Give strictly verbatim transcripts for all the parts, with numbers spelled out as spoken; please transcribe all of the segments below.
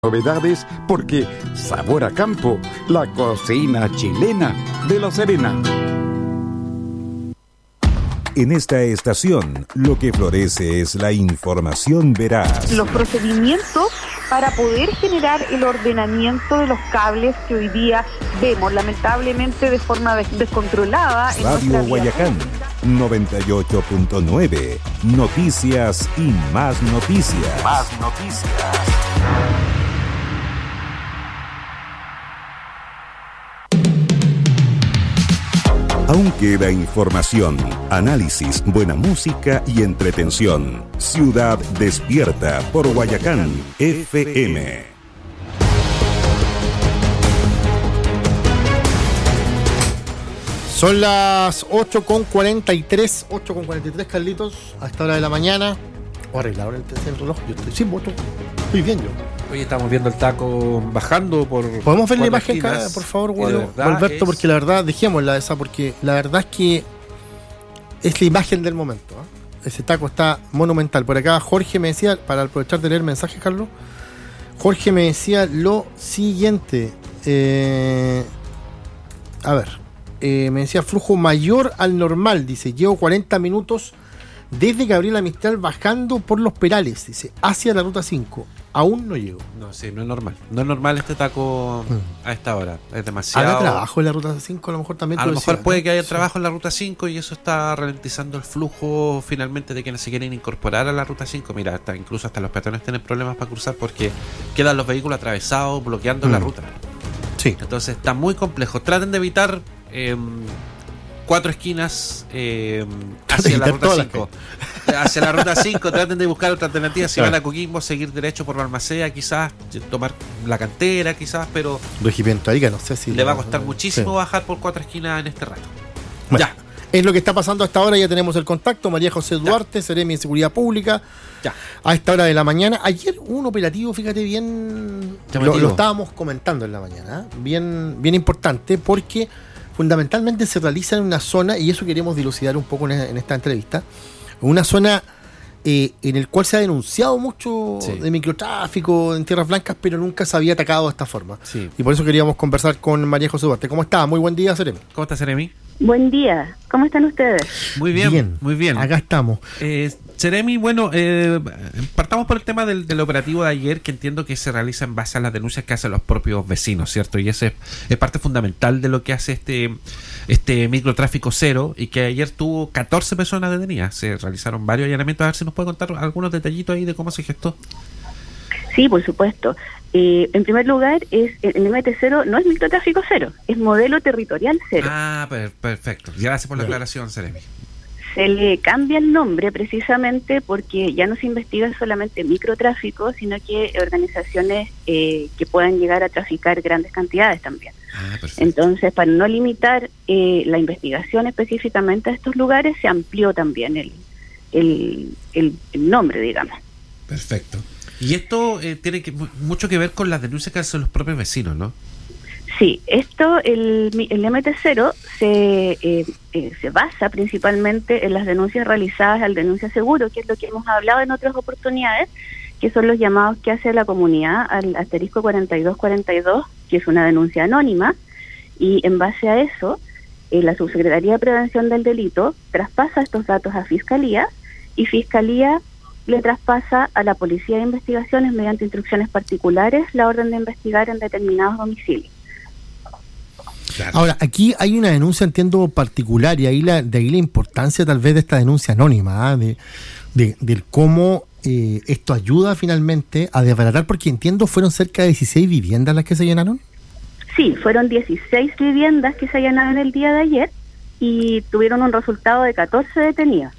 Novedades porque Sabor a Campo, la cocina chilena de La Serena. En esta estación, lo que florece es la información veraz. Los procedimientos para poder generar el ordenamiento de los cables que hoy día vemos, lamentablemente, de forma des- descontrolada. Radio Guayacán, noventa y ocho punto nueve. Noticias y más noticias. Más noticias. Aún queda información, análisis, buena música y entretención. Ciudad Despierta por Guayacán F M. Son las ocho con cuarenta y tres, ocho con cuarenta y tres, Carlitos, a esta hora de la mañana. O arreglaron el, el reloj. Yo estoy sin voto. Estoy bien yo. Hoy estamos viendo el taco bajando por... ¿Podemos ver la imagen, cara, por favor, Alberto? Es... Porque la verdad, dejémosla esa, porque la verdad es que es la imagen del momento, ¿eh? Ese taco está monumental. Por acá Jorge me decía, para aprovechar de leer mensajes, Carlos, Jorge me decía lo siguiente. Eh, a ver, eh, me decía flujo mayor al normal, dice, llevo cuarenta minutos desde Gabriela Mistral bajando por los Perales, dice, hacia la ruta cinco. Aún no llego. No, sí, no es normal. No es normal este taco hmm. a esta hora. Es demasiado. ¿Habrá trabajo en la ruta cinco? A lo mejor también. A lo mejor decía, puede ¿no? que haya sí. trabajo en la ruta cinco y eso está ralentizando el flujo finalmente de quienes se quieren incorporar a la ruta cinco. Mira, hasta, incluso hasta los peatones tienen problemas para cruzar porque quedan los vehículos atravesados bloqueando hmm. la ruta. Sí. Entonces está muy complejo. Traten de evitar eh, cuatro esquinas eh, hacia la ruta cinco. Hacia la ruta cinco, traten de buscar otra alternativa. Si claro. van a Coquimbo, seguir derecho por Balmaceda, quizás, tomar la cantera, quizás, pero Regimiento Arica, no sé si le va a costar muchísimo sí. bajar por cuatro esquinas en este rato. Bueno, ya. Es lo que está pasando hasta ahora, ya tenemos el contacto. María José Duarte, Seremi de Seguridad Pública. Ya. A esta hora de la mañana. Ayer hubo un operativo, fíjate, bien. Lo, lo estábamos comentando en la mañana, ¿eh? bien, bien importante, porque fundamentalmente se realiza en una zona, y eso queremos dilucidar un poco en, en esta entrevista. Una zona eh, en el cual se ha denunciado mucho sí. de microtráfico en Tierras Blancas, pero nunca se había atacado de esta forma. Sí. Y por eso queríamos conversar con María José Duarte. ¿Cómo está? Muy buen día, Seremi. ¿Cómo está, Seremi? Buen día. ¿Cómo están ustedes? Muy bien, bien. muy bien. Acá estamos. Eh, Seremi, bueno, eh, partamos por el tema del, del operativo de ayer, que entiendo que se realiza en base a las denuncias que hacen los propios vecinos, ¿cierto? Y ese es, es parte fundamental de lo que hace este este microtráfico cero, y que ayer tuvo catorce personas detenidas. Se realizaron varios allanamientos. A ver si nos puede contar algunos detallitos ahí de cómo se gestó. Sí, por supuesto. Eh, en primer lugar, es el M T cero no es microtráfico cero, es modelo territorial cero. Ah, per- perfecto. Gracias por la aclaración, Seremi. Se le cambia el nombre precisamente porque ya no se investiga solamente microtráfico, sino que organizaciones eh, que puedan llegar a traficar grandes cantidades también. Ah, entonces, para no limitar eh, la investigación específicamente a estos lugares, se amplió también el, el, el, el nombre, digamos. Perfecto. Y esto eh, tiene que, mucho que ver con las denuncias que hacen los propios vecinos, ¿no? Sí, esto, el, el M T cero se, eh, eh, se basa principalmente en las denuncias realizadas al denuncia seguro, que es lo que hemos hablado en otras oportunidades, que son los llamados que hace la comunidad al asterisco cuarenta y dos cuarenta y dos, que es una denuncia anónima, y en base a eso, eh, la Subsecretaría de Prevención del Delito traspasa estos datos a Fiscalía, y Fiscalía le traspasa a la Policía de Investigaciones mediante instrucciones particulares la orden de investigar en determinados domicilios. Claro. Ahora, aquí hay una denuncia, entiendo, particular, y ahí la, de ahí la importancia tal vez de esta denuncia anónima, ¿eh? de, de, de cómo eh, esto ayuda finalmente a desbaratar, porque entiendo fueron cerca de dieciséis viviendas las que se llenaron. Sí, fueron dieciséis viviendas que se allanaron el día de ayer y tuvieron un resultado de catorce detenidos.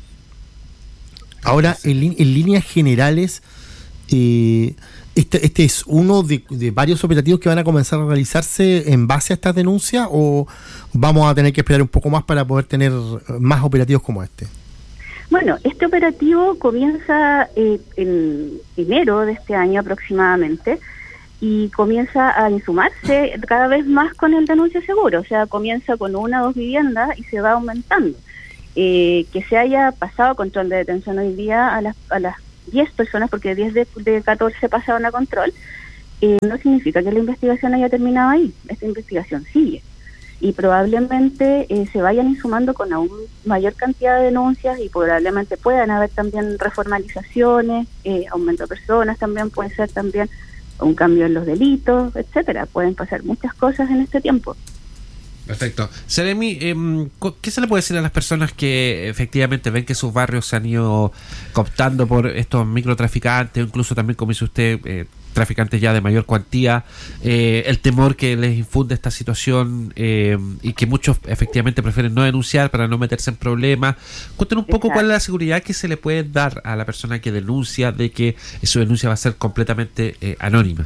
Ahora, en, en líneas generales, eh, este, este es uno de, de varios operativos que van a comenzar a realizarse en base a estas denuncias, o vamos a tener que esperar un poco más para poder tener más operativos como este. Bueno, este operativo comienza eh, en enero de este año aproximadamente y comienza a insumarse cada vez más con el denuncio seguro, o sea, comienza con una o dos viviendas y se va aumentando. Eh, que se haya pasado control de detención hoy día a las a las diez personas, porque diez de, de catorce pasaron a control, eh, no significa que la investigación haya terminado ahí. Esta investigación sigue. Y probablemente eh, se vayan insumando con aún mayor cantidad de denuncias y probablemente puedan haber también reformalizaciones, eh, aumento de personas también, puede ser también un cambio en los delitos, etcétera. Pueden pasar muchas cosas en este tiempo. Perfecto. Seremi, eh, ¿qué se le puede decir a las personas que efectivamente ven que sus barrios se han ido cooptando por estos microtraficantes, o incluso también, como dice usted, eh, traficantes ya de mayor cuantía, eh, el temor que les infunde esta situación eh, y que muchos efectivamente prefieren no denunciar para no meterse en problemas? Cuéntenos un poco Exacto. cuál es la seguridad que se le puede dar a la persona que denuncia de que su denuncia va a ser completamente eh, anónima.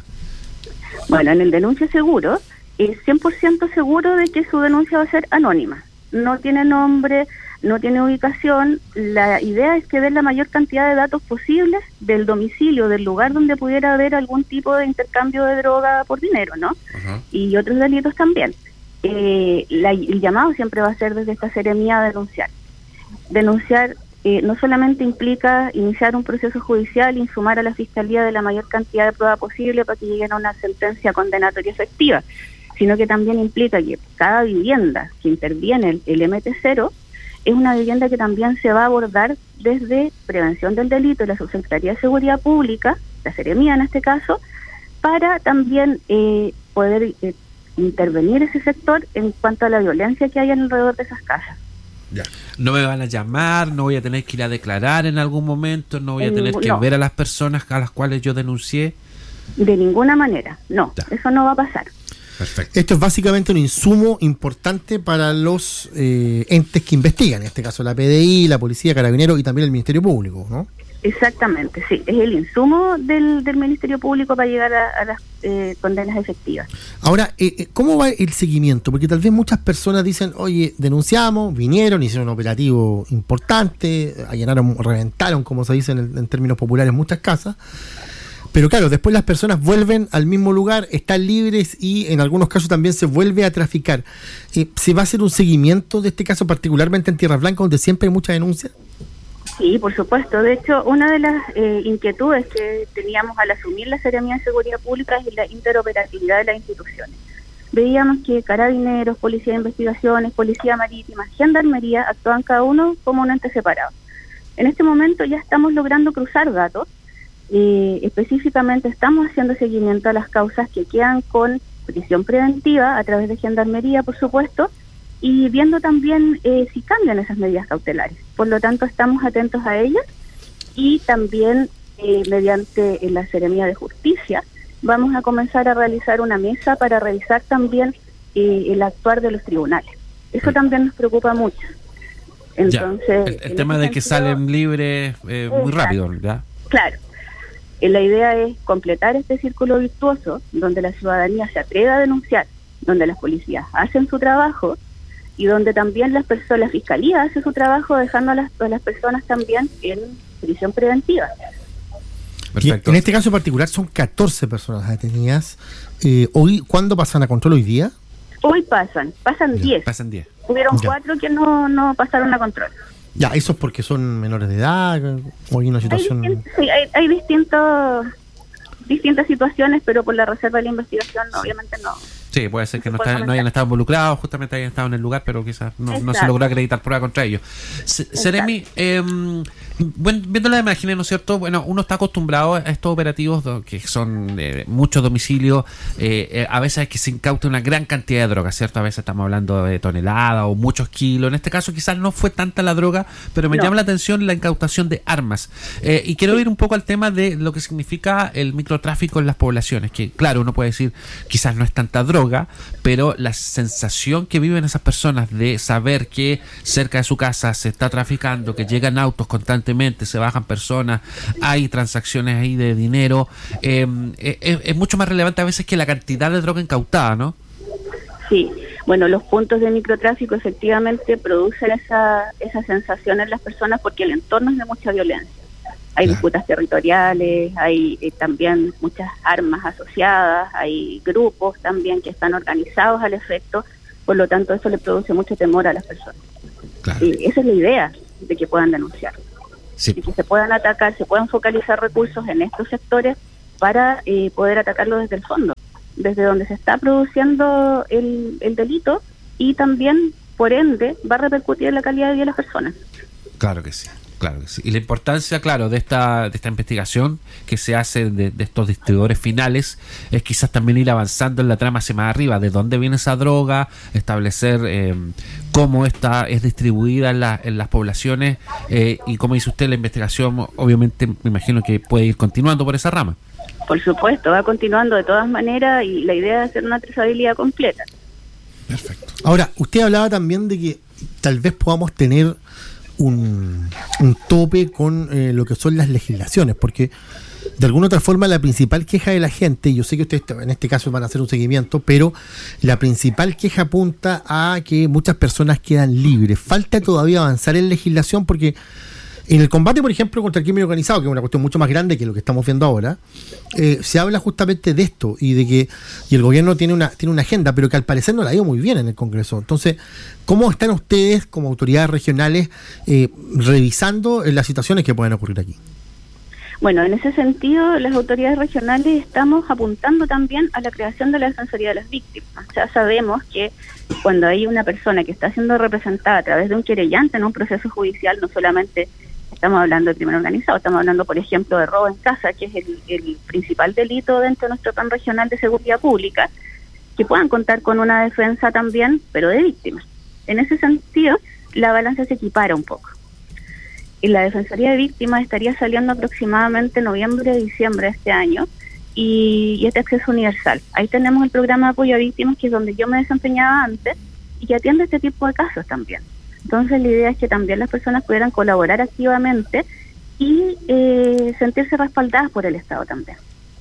Bueno, en el denuncio seguro es cien por ciento seguro de que su denuncia va a ser anónima. No tiene nombre, no tiene ubicación. La idea es que den la mayor cantidad de datos posibles del domicilio, del lugar donde pudiera haber algún tipo de intercambio de droga por dinero, ¿no? Uh-huh. Y otros delitos también. Eh, la, el llamado siempre va a ser desde esta seremía a denunciar. Denunciar eh, no solamente implica iniciar un proceso judicial, insumar a la Fiscalía de la mayor cantidad de prueba posible para que lleguen a una sentencia condenatoria efectiva, sino que también implica que cada vivienda que interviene el, el M T cero es una vivienda que también se va a abordar desde prevención del delito y la Subsecretaría de Seguridad Pública, la Seremía en este caso, para también eh, poder eh, intervenir ese sector en cuanto a la violencia que hay alrededor de esas casas. Ya. No me van a llamar, no voy a tener que ir a declarar en algún momento, no voy a en tener ningún, que no. ver a las personas a las cuales yo denuncié. De ninguna manera, no, ya. Eso no va a pasar. Perfecto. Esto es básicamente un insumo importante para los eh, entes que investigan, en este caso la P D I, la Policía, Carabineros y también el Ministerio Público, ¿no? Exactamente, sí, es el insumo del, del Ministerio Público para llegar a, a las eh, condenas efectivas. Ahora, eh, ¿cómo va el seguimiento? Porque tal vez muchas personas dicen, oye, denunciamos, vinieron, hicieron un operativo importante, allanaron, reventaron, como se dice en, en términos populares, muchas casas. Pero claro, después las personas vuelven al mismo lugar, están libres y en algunos casos también se vuelve a traficar. Eh, ¿Se va a hacer un seguimiento de este caso, particularmente en Tierras Blancas, donde siempre hay mucha denuncia? Sí, por supuesto. De hecho, una de las eh, inquietudes que teníamos al asumir la Seremía de Seguridad Pública es la interoperatividad de las instituciones. Veíamos que Carabineros, Policía de Investigaciones, Policía Marítima, Gendarmería actuaban cada uno como un ente separado. En este momento ya estamos logrando cruzar datos. Eh, específicamente estamos haciendo seguimiento a las causas que quedan con prisión preventiva a través de Gendarmería, por supuesto, y viendo también eh, si cambian esas medidas cautelares. Por lo tanto, estamos atentos a ellas y también eh, mediante la Seremía de Justicia vamos a comenzar a realizar una mesa para revisar también eh, el actuar de los tribunales. Eso también nos preocupa mucho. Entonces, ya. el, el tema de que sentido, salen libres eh, muy rápido, ¿verdad? Claro. La idea es completar este círculo virtuoso donde la ciudadanía se atreve a denunciar, donde las policías hacen su trabajo y donde también las personas, la fiscalía hace su trabajo dejando a las, a las personas también en prisión preventiva. Perfecto. En este caso particular son catorce personas detenidas. Eh, hoy, ¿cuándo pasan a control hoy día? Hoy pasan, pasan diez. Pasan diez. Hubieron ya. cuatro que no, no pasaron a control. Ya, ¿eso es porque son menores de edad o hay una situación...? Hay, sí, hay, hay distintos, distintas situaciones, pero por la reserva de la investigación obviamente no. Sí, puede ser que no, está, no hayan estado involucrados, justamente hayan estado en el lugar, pero quizás no, no se logró acreditar prueba contra ellos. Seremi, eh, bueno, viendo la imagen, ¿no es cierto? Bueno, uno está acostumbrado a estos operativos que son eh, muchos domicilios, eh, eh, a veces es que se incauta una gran cantidad de droga, ¿cierto? A veces estamos hablando de toneladas o muchos kilos. En este caso quizás no fue tanta la droga, pero me no. llama la atención la incautación de armas. Eh, y quiero ir un poco al tema de lo que significa el microtráfico en las poblaciones, que claro, uno puede decir, quizás no es tanta droga, pero la sensación que viven esas personas de saber que cerca de su casa se está traficando, que llegan autos constantemente, se bajan personas, hay transacciones ahí de dinero, eh, es, es mucho más relevante a veces que la cantidad de droga incautada, ¿no? Sí, bueno, los puntos de microtráfico efectivamente producen esa, esa sensación en las personas porque el entorno es de mucha violencia. Hay claro. disputas territoriales, hay eh, también muchas armas asociadas, hay grupos también que están organizados al efecto, por lo tanto eso le produce mucho temor a las personas. Claro. Y esa es la idea, de que puedan denunciar, sí. de que se puedan atacar, se puedan focalizar recursos en estos sectores para eh, poder atacarlo desde el fondo, desde donde se está produciendo el, el delito, y también, por ende, va a repercutir en la calidad de vida de las personas. Claro que sí. Claro que sí. Y la importancia, claro, de esta de esta investigación que se hace de, de estos distribuidores finales es quizás también ir avanzando en la trama hacia más arriba, de dónde viene esa droga, establecer eh, cómo esta es distribuida en, la, en las poblaciones eh, y como dice usted, la investigación obviamente me imagino que puede ir continuando por esa rama. Por supuesto, va continuando de todas maneras y la idea es hacer una trazabilidad completa. Perfecto. Ahora, usted hablaba también de que tal vez podamos tener Un, un tope con eh, lo que son las legislaciones, porque de alguna otra forma la principal queja de la gente, yo sé que ustedes en este caso van a hacer un seguimiento, pero la principal queja apunta a que muchas personas quedan libres. Falta todavía avanzar en legislación, porque en el combate, por ejemplo, contra el crimen organizado, que es una cuestión mucho más grande que lo que estamos viendo ahora, eh, se habla justamente de esto y de que y el gobierno tiene una tiene una agenda, pero que al parecer no la ha ido muy bien en el Congreso. Entonces, ¿cómo están ustedes como autoridades regionales eh, revisando las situaciones que pueden ocurrir aquí? Bueno, en ese sentido, las autoridades regionales estamos apuntando también a la creación de la Defensoría de las Víctimas. Ya sabemos que cuando hay una persona que está siendo representada a través de un querellante en un proceso judicial, no solamente estamos hablando de crimen organizado, estamos hablando, por ejemplo, de robo en casa, que es el, el principal delito dentro de nuestro plan regional de seguridad pública, que puedan contar con una defensa también, pero de víctimas. En ese sentido, la balanza se equipara un poco. Y la Defensoría de Víctimas estaría saliendo aproximadamente noviembre a diciembre de este año, y, y este acceso universal. Ahí tenemos el programa de apoyo a víctimas, que es donde yo me desempeñaba antes, y que atiende este tipo de casos también. Entonces la idea es que también las personas pudieran colaborar activamente y eh, sentirse respaldadas por el Estado también.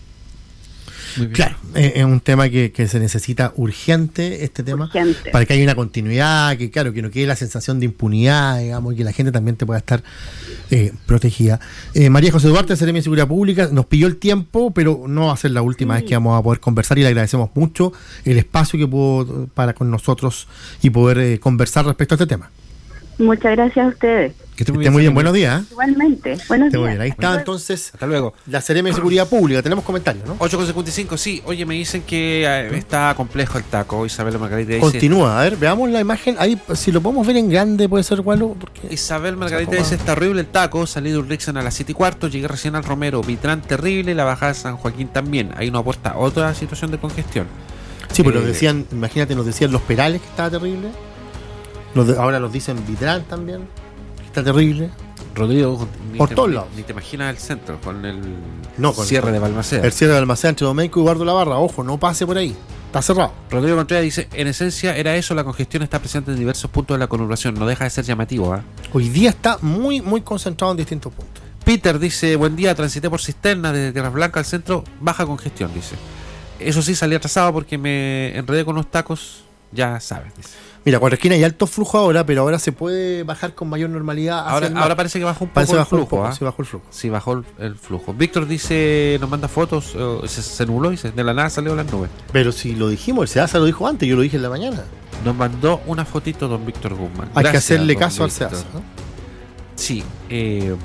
Claro, eh, es un tema que, que se necesita urgente, este tema, urgente, para que haya una continuidad, que claro, que no quede la sensación de impunidad, digamos, y que la gente también te pueda estar eh, protegida. Eh, María José Duarte, Seremi de Seguridad Pública, nos pilló el tiempo, pero no va a ser la última sí. vez que vamos a poder conversar, y le agradecemos mucho el espacio que pudo para con nosotros y poder eh, conversar respecto a este tema. Muchas gracias a ustedes. Que esté muy bien, bien. Buenos días. ¿eh? Igualmente. Buenos días. Muy bien. Ahí está entonces. Hasta luego. La Seremi de Seguridad Pública. Tenemos comentarios, ¿no? ocho con cincuenta y cinco, sí. Oye, me dicen que eh, está complejo el taco. Isabel Margarita dice... Continúa. A ver, veamos la imagen. Ahí, si lo podemos ver en grande, puede ser igual. Porque... Isabel Margarita dice, está horrible el taco. Salí de Urlixen a las siete y cuarto. Llegué recién al Romero. Vitrán terrible. La bajada de San Joaquín también. Ahí nos aporta otra situación de congestión. Sí, pero eh, nos decían, imagínate, nos decían Los Perales que estaba terrible. Los de, ahora nos dicen Vitrán también. Está terrible. Rodrigo, ni por te, todos ni, lados. Ni te imaginas el centro con el no, con cierre el, de Balmaceda. El cierre de Balmaceda entre Domenico y Eduardo Lavarra. Ojo, no pase por ahí. Está cerrado. Rodrigo Contreras dice, en esencia era eso, la congestión está presente en diversos puntos de la conurbación. No deja de ser llamativo. ¿eh? Hoy día está muy, muy concentrado en distintos puntos. Peter dice, buen día, transité por Cisterna desde Tierras Blancas al centro, baja congestión, dice. Eso sí, salí atrasado porque me enredé con los tacos, ya sabes, dice. Mira, Cuatro Esquinas hay alto flujo ahora, pero ahora se puede bajar con mayor normalidad. Ahora, ahora parece que bajó un poco el flujo. Poco, ¿eh? Sí, bajó el flujo. Sí, bajó el, el flujo. Víctor dice, nos manda fotos, eh, se, se nubló, dice, de la nada salió las nubes. Pero si lo dijimos, el SEASA lo dijo antes, yo lo dije en la mañana. Nos mandó una fotito don Víctor Guzmán. Hay Gracias, que hacerle caso Víctor. al SEASA, ¿no? Sí. Eh,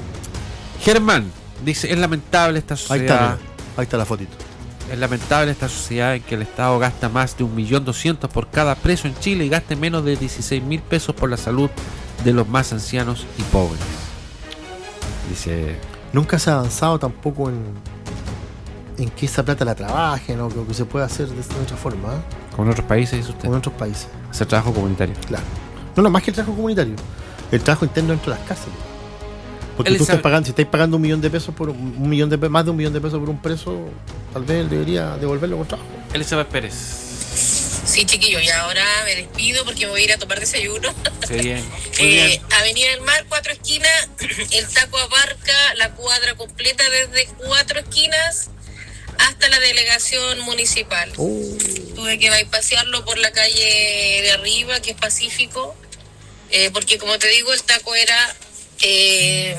Germán dice, es lamentable esta sociedad. Ahí está, ahí está la fotito. Es lamentable esta sociedad en que el Estado gasta más de un millón doscientos por cada preso en Chile y gaste menos de dieciséis mil pesos por la salud de los más ancianos y pobres. Dice... Nunca se ha avanzado tampoco en, en que esa plata la trabajen o que, que se pueda hacer de, de otra forma. ¿eh? Como en otros países, dice usted. Como en otros países. Hacer trabajo comunitario. Claro. No, no, más que el trabajo comunitario. El trabajo interno dentro de las casas. Porque tú estás pagando, si estáis pagando un millón de pesos por un, un millón de más de un millón de pesos por un preso, tal vez él debería devolverlo con trabajo. Elizabeth Pérez. Sí, chiquillo, y ahora me despido porque me voy a ir a tomar desayuno. Sí, bien. Muy eh, bien. Avenida del Mar, Cuatro Esquinas, el taco abarca la cuadra completa desde Cuatro Esquinas hasta la delegación municipal. Oh. Tuve que bypasearlo por la calle de arriba, que es Pacífico, eh, porque como te digo, el taco era... Eh,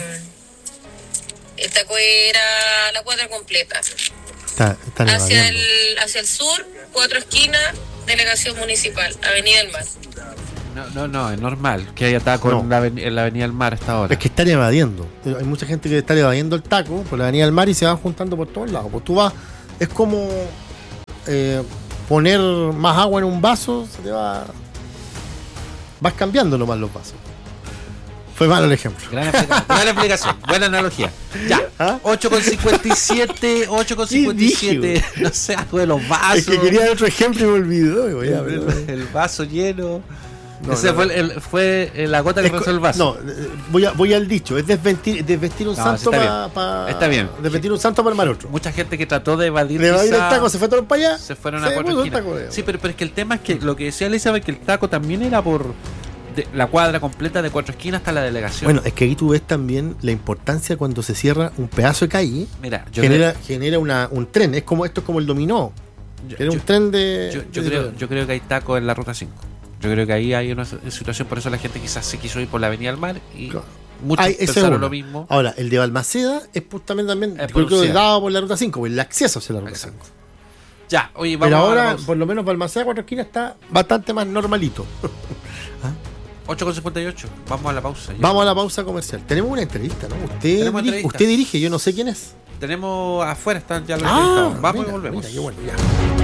el taco era la cuadra completa. Está, está hacia el hacia el sur, Cuatro Esquinas, delegación municipal, Avenida del Mar. No, no, no, es normal que haya taco No. en, la, aven- en la Avenida del Mar hasta ahora. Es que están evadiendo. Hay mucha gente que está evadiendo el taco por la Avenida del Mar y se van juntando por todos lados. Pues tú vas, es como eh, poner más agua en un vaso, se te va. Vas cambiando nomás los vasos. Fue malo el ejemplo. Gran explicación, gran explicación, buena analogía. Ya, ¿Ah? ocho con cincuenta y siete, ocho con cincuenta y siete, no sé, algo de los vasos. Es que quería dar otro ejemplo y me olvidó. digo, ya, el, pero- el vaso lleno. No, Ese no, fue, no. el, el- fue la gota que Es co- rozó el vaso. No, eh, voy, a, voy al dicho. Es desvestir, desvestir un No, santo sí, está para. bien. Pa, Está bien. Desvestir un santo para armar otro. Mucha gente que trató de evadir, Le va a ir el quizá, taco, se fue todo para allá. se fueron se a cuatro puso el esquinas. taco de- Sí, pero, pero es que el tema es que lo que decía Elizabeth, que el taco también era por de- la cuadra completa de cuatro esquinas hasta la delegación. Bueno, es que ahí tú ves también la importancia cuando se cierra un pedazo de calle. Mira, yo genera genera una, un tren. Es como esto es como el dominó. Yo- Era yo- un tren de. Yo, yo de- creo, yo creo que hay tacos en la ruta cinco. Yo creo que ahí hay una situación, por eso la gente quizás se quiso ir por la Avenida del Mar y Claro. muchos Ay, ese es pensaron uno. lo mismo. Ahora, el de Balmaceda es justamente también Es creo que producida. dado por la ruta cinco, por el acceso hacia la ruta Exacto. cinco. Ya, oye, vamos Pero a la ahora, pausa. por lo menos Balmaceda cuatro esquinas está bastante más normalito. ocho con cincuenta y ocho, vamos a la pausa. ya. Vamos a la pausa comercial. Tenemos una entrevista, ¿no? Usted, Tenemos diri- entrevista. usted dirige, yo no sé quién es. Tenemos afuera, están ya los Ah, entrevistados. Vamos mira, y volvemos. mira, qué bueno, ya.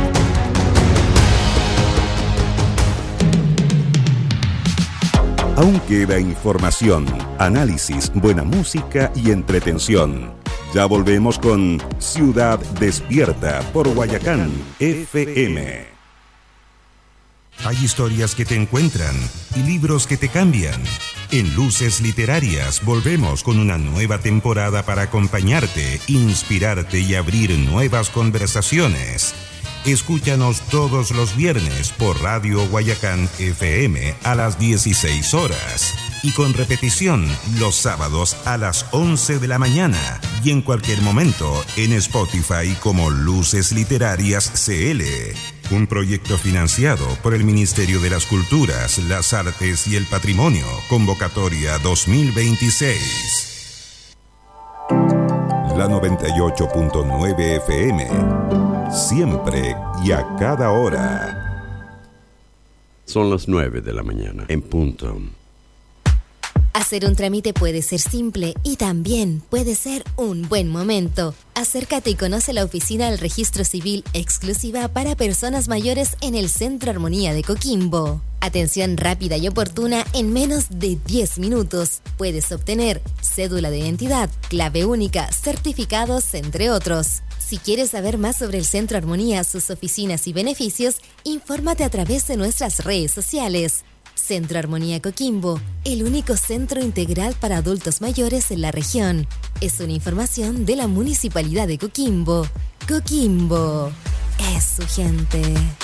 Aún queda información, análisis, buena música y entretención. Ya volvemos con Ciudad Despierta por Guayacán F M. Hay historias que te encuentran y libros que te cambian. En Luces Literarias volvemos con una nueva temporada para acompañarte, inspirarte y abrir nuevas conversaciones. Escúchanos todos los viernes por Radio Guayacán F M a las dieciséis horas y con repetición los sábados a las once de la mañana y en cualquier momento en Spotify como Luces Literarias C L. Un proyecto financiado por el Ministerio de las Culturas, las Artes y el Patrimonio. Convocatoria dos mil veintiséis. La noventa y ocho punto nueve F M. Siempre y a cada hora. Son las nueve de la mañana, en punto. Hacer un trámite puede ser simple y también puede ser un buen momento. Acércate y conoce la oficina del Registro Civil exclusiva para personas mayores en el Centro Armonía de Coquimbo. Atención rápida y oportuna en menos de diez minutos. Puedes obtener cédula de identidad, clave única, certificados, entre otros. Si quieres saber más sobre el Centro Armonía, sus oficinas y beneficios, infórmate a través de nuestras redes sociales. Centro Armonía Coquimbo, el único centro integral para adultos mayores en la región. Es una información de la Municipalidad de Coquimbo. Coquimbo es su gente.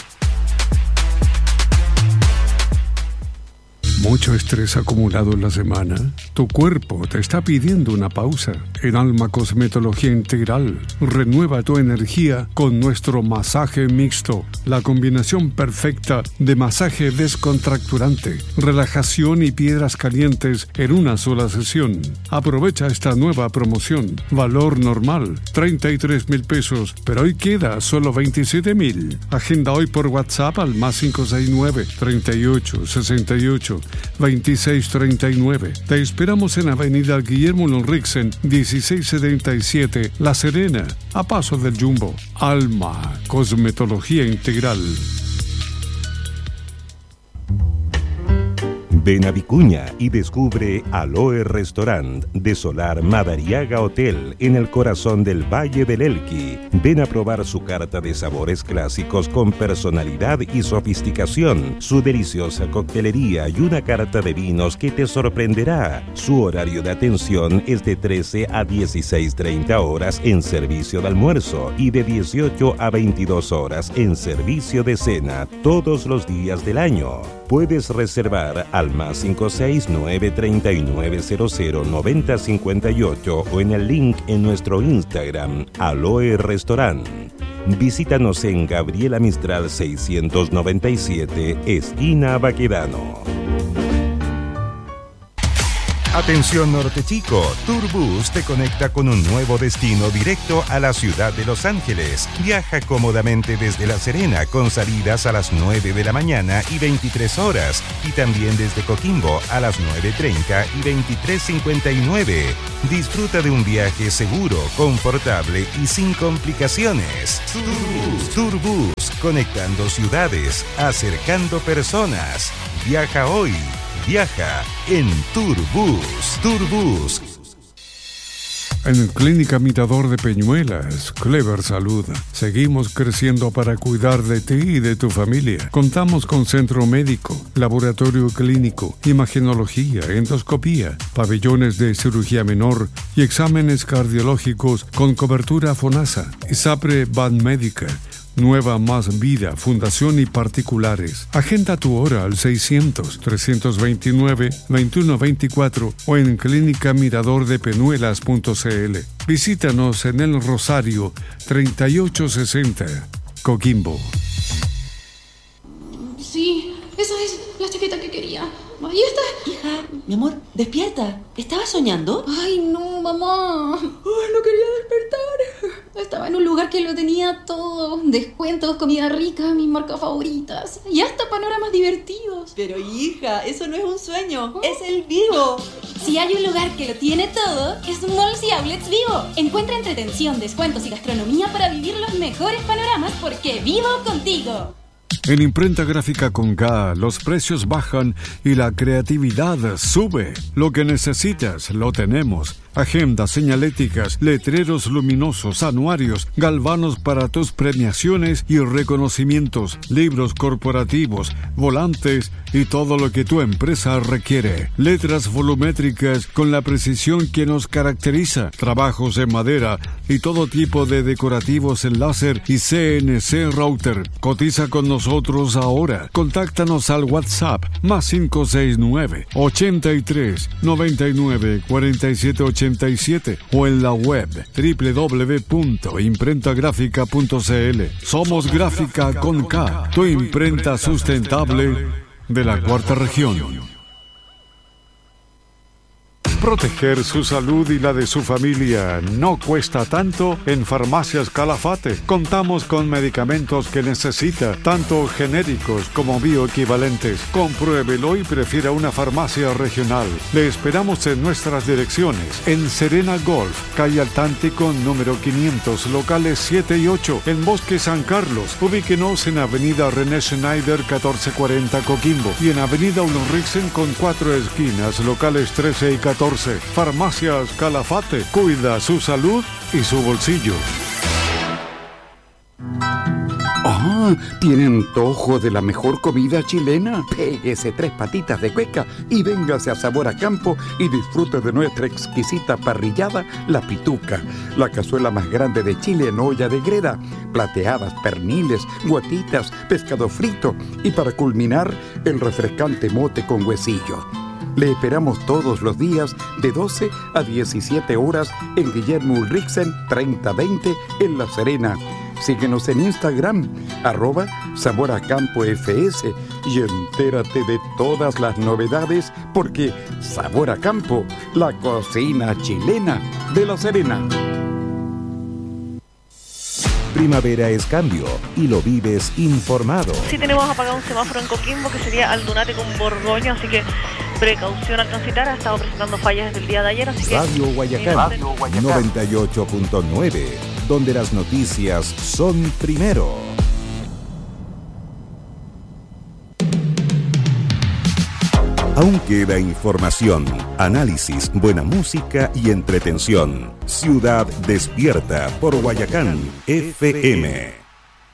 Mucho estrés acumulado en la semana. Tu cuerpo te está pidiendo una pausa. En Alma Cosmetología Integral, renueva tu energía con nuestro masaje mixto. La combinación perfecta de masaje descontracturante, relajación y piedras calientes en una sola sesión. Aprovecha esta nueva promoción. Valor normal, treinta y tres mil pesos, pero hoy queda solo veintisiete mil. Agenda hoy por WhatsApp al más cinco seis nueve, treinta y ocho, sesenta y ocho, veintiséis treinta y nueve. Te esperamos en Avenida Guillermo Lonrixen, dieciséis setenta y siete, La Serena, a paso del Jumbo. Alma, Cosmetología Integral. Ven a Vicuña y descubre Aloe Restaurant de Solar Madariaga Hotel en el corazón del Valle del Elqui. Ven a probar su carta de sabores clásicos con personalidad y sofisticación, su deliciosa coctelería y una carta de vinos que te sorprenderá. Su horario de atención es de trece a dieciséis treinta horas en servicio de almuerzo y de dieciocho a veintidós horas en servicio de cena todos los días del año. Puedes reservar al más cinco seis nueve, treinta y nueve cero cero, noventa cincuenta y ocho o en el link en nuestro Instagram, Aloe Restaurant. Visítanos en Gabriela Mistral seiscientos noventa y siete, esquina Baquedano. Atención Norte Chico, Turbus te conecta con un nuevo destino directo a la ciudad de Los Ángeles. Viaja cómodamente desde La Serena con salidas a las nueve de la mañana y veintitrés horas y también desde Coquimbo a las nueve treinta y veintitrés cincuenta y nueve. Disfruta de un viaje seguro, confortable y sin complicaciones. Turbus, Turbus, conectando ciudades, acercando personas. Viaja hoy. Viaja en Turbus. Turbus. En Clínica Mirador de Peñuelas, Clever Salud, seguimos creciendo para cuidar de ti y de tu familia. Contamos con centro médico, laboratorio clínico, imagenología, endoscopía, pabellones de cirugía menor y exámenes cardiológicos con cobertura FONASA. ISAPRE Banmédica. Nueva Más Vida, Fundación y particulares. Agenda tu hora al seiscientos, trescientos veintinueve, veintiuno veinticuatro o en clínica mirador de penuelas punto c l. Visítanos en El Rosario, treinta y ocho sesenta, Coquimbo. Sí, esa es la chaqueta que quería. Ahí está. Hija, mi amor, despierta. ¿Estabas soñando? Ay, no, mamá. Ay, no quería despertar. Estaba en un lugar que lo tenía todo. Descuentos, comida rica, mis marcas favoritas. Y hasta panoramas divertidos. Pero hija, eso no es un sueño. ¿Oh? Es el Vivo. Si hay un lugar que lo tiene todo, es Malls y Outlets Vivo. Encuentra entretención, descuentos y gastronomía para vivir los mejores panoramas porque vivo contigo. En Imprenta Gráfica con K, los precios bajan y la creatividad sube. Lo que necesitas, lo tenemos. Agendas, señaléticas, letreros luminosos, anuarios, galvanos para tus premiaciones y reconocimientos, libros corporativos, volantes y todo lo que tu empresa requiere. Letras volumétricas con la precisión que nos caracteriza. Trabajos en madera y todo tipo de decorativos en láser y C N C router. Cotiza con nosotros ahora. Contáctanos al WhatsApp más cinco seis nueve, ochenta y tres, noventa y nueve, cuarenta y siete ochenta y siete o en la web doble u doble u doble u punto imprenta gráfica punto c l. Somos Gráfica con K, tu imprenta sustentable de la cuarta región. Proteger su salud y la de su familia no cuesta tanto en Farmacias Calafate. Contamos con medicamentos que necesita, tanto genéricos como bioequivalentes. Compruébelo y prefiera una farmacia regional. Le esperamos en nuestras direcciones. En Serena Golf, calle Altántico número quinientos, locales siete y ocho. En Bosque San Carlos, ubíquenos en Avenida René Schneider catorce cuarenta Coquimbo. Y en Avenida Ulriksen con cuatro esquinas, locales trece y catorce. Farmacias Calafate, cuida su salud y su bolsillo. Ah, ¿tiene antojo de la mejor comida chilena? Péguese tres patitas de cueca y véngase a Sabor a Campo y disfrute de nuestra exquisita parrillada, La Pituca, la cazuela más grande de Chile en olla de greda, plateadas, perniles, guatitas, pescado frito y para culminar, el refrescante mote con huesillo. Le esperamos todos los días de doce a diecisiete horas en Guillermo Ulriksen treinta veinte en La Serena. Síguenos en Instagram, arroba Sabor a Campo F S y entérate de todas las novedades porque Sabor a Campo, la cocina chilena de La Serena. Primavera es cambio y lo vives informado. Sí tenemos apagado un semáforo en Coquimbo que sería Aldunate con Borgoño, así que precaución al transitar. Ha estado presentando fallas desde el día de ayer, así que... Radio Guayacán, Radio Guayacán. noventa y ocho punto nueve, donde las noticias son primero. Aún queda información, análisis, buena música y entretención. Ciudad Despierta por Guayacán F M.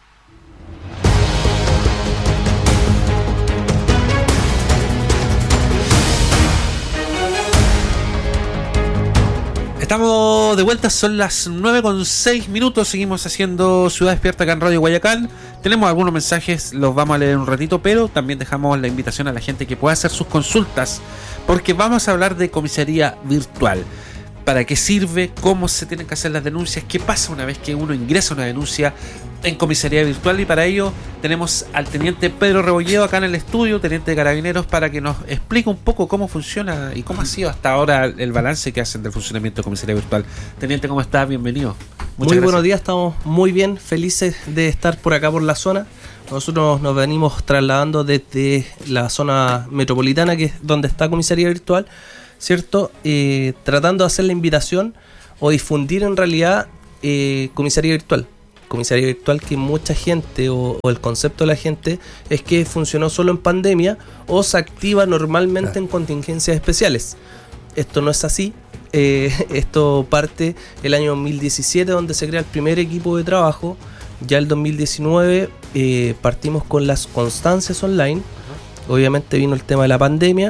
Estamos de vuelta, son las nueve con seis minutos, seguimos haciendo Ciudad Despierta acá en Radio Guayacán. Tenemos algunos mensajes, los vamos a leer en un ratito, pero también dejamos la invitación a la gente que pueda hacer sus consultas, porque vamos a hablar de comisaría virtual. para qué sirve, cómo se tienen que hacer las denuncias, qué pasa una vez que uno ingresa una denuncia en comisaría virtual. Y para ello tenemos al teniente Pedro Rebolledo acá en el estudio, teniente de Carabineros, para que nos explique un poco cómo funciona y cómo ha sido hasta ahora el balance que hacen del funcionamiento de comisaría virtual. Teniente, ¿cómo estás? Bienvenido. Muchas muy gracias. Buenos días, estamos muy bien, felices de estar por acá por la zona. Nosotros nos venimos trasladando desde la zona metropolitana, que es donde está comisaría virtual, ¿cierto? Eh, tratando de hacer la invitación o difundir en realidad eh, comisaría virtual. Comisaría virtual que mucha gente o, o el concepto de la gente es que funcionó solo en pandemia o se activa normalmente claro. en contingencias especiales. Esto no es así. Eh, esto parte el año dos mil diecisiete, donde se crea el primer equipo de trabajo. Ya el dos mil diecinueve eh, partimos con las constancias online. Uh-huh. Obviamente vino el tema de la pandemia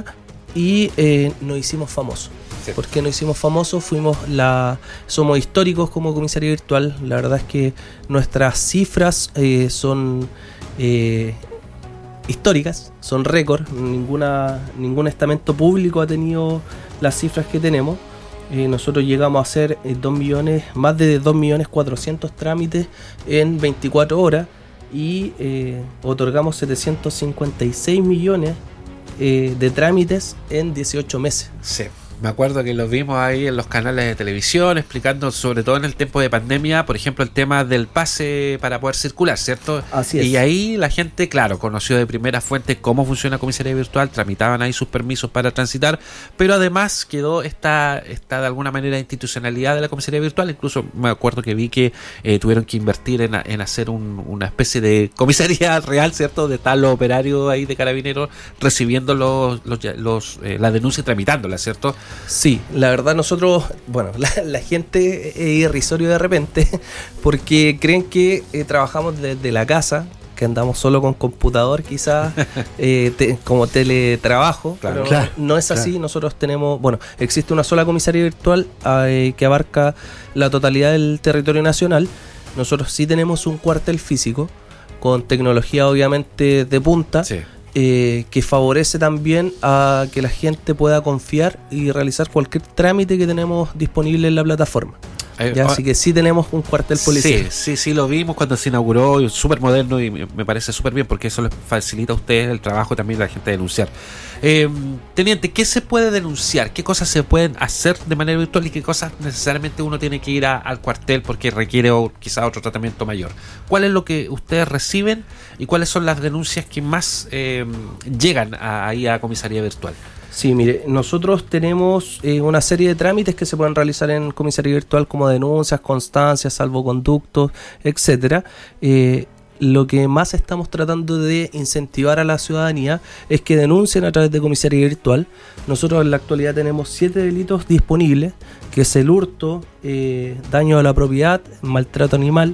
y eh, nos hicimos famosos. Sí. ¿Por qué nos hicimos famosos? Fuimos la, somos históricos como comisaría virtual. La verdad es que nuestras cifras eh, son eh, históricas, son récord. Ninguna, ningún estamento público ha tenido las cifras que tenemos. Eh, nosotros llegamos a hacer eh, dos millones, más de dos millones cuatrocientos trámites en veinticuatro horas y eh, otorgamos setecientos cincuenta y seis millones eh, de trámites en dieciocho meses. Sí. Me acuerdo que los vimos ahí en los canales de televisión explicando, sobre todo en el tiempo de pandemia, por ejemplo, el tema del pase para poder circular, ¿cierto? Así es. Y ahí la gente, claro, conoció de primera fuente cómo funciona la comisaría virtual, tramitaban ahí sus permisos para transitar, pero además quedó esta, esta de alguna manera institucionalidad de la comisaría virtual. Incluso me acuerdo que vi que eh, tuvieron que invertir en, en hacer un, una especie de comisaría real, ¿cierto? De tal operario ahí de Carabineros recibiendo los, los, los eh, la denuncia y tramitándola, ¿cierto? Sí, la verdad nosotros, bueno, la, la gente es irrisorio de repente porque creen que eh, trabajamos desde la casa, que andamos solo con computador quizás, eh, te, como teletrabajo, claro, pero claro, no es así. Claro. Nosotros tenemos, bueno, existe una sola comisaría virtual eh, que abarca la totalidad del territorio nacional. Nosotros sí tenemos un cuartel físico con tecnología obviamente de punta. Sí. Eh, que favorece también a que la gente pueda confiar y realizar cualquier trámite que tenemos disponible en la plataforma. Eh, ya, ah, así que sí tenemos un cuartel policial. Sí, sí, sí, lo vimos cuando se inauguró, súper moderno y me parece súper bien porque eso les facilita a ustedes el trabajo también de la gente de denunciar. Eh, teniente, ¿qué se puede denunciar? ¿Qué cosas se pueden hacer de manera virtual y qué cosas necesariamente uno tiene que ir a, al cuartel porque requiere o, quizá otro tratamiento mayor? ¿Cuál es lo que ustedes reciben y cuáles son las denuncias que más eh, llegan a, ahí a comisaría virtual? Sí, mire, nosotros tenemos eh, una serie de trámites que se pueden realizar en comisaría virtual como denuncias, constancias, salvoconductos, etcétera. Eh, lo que más estamos tratando de incentivar a la ciudadanía es que denuncien a través de comisaría virtual. Nosotros en la actualidad tenemos siete delitos disponibles, que es el hurto, eh, daño a la propiedad, maltrato animal,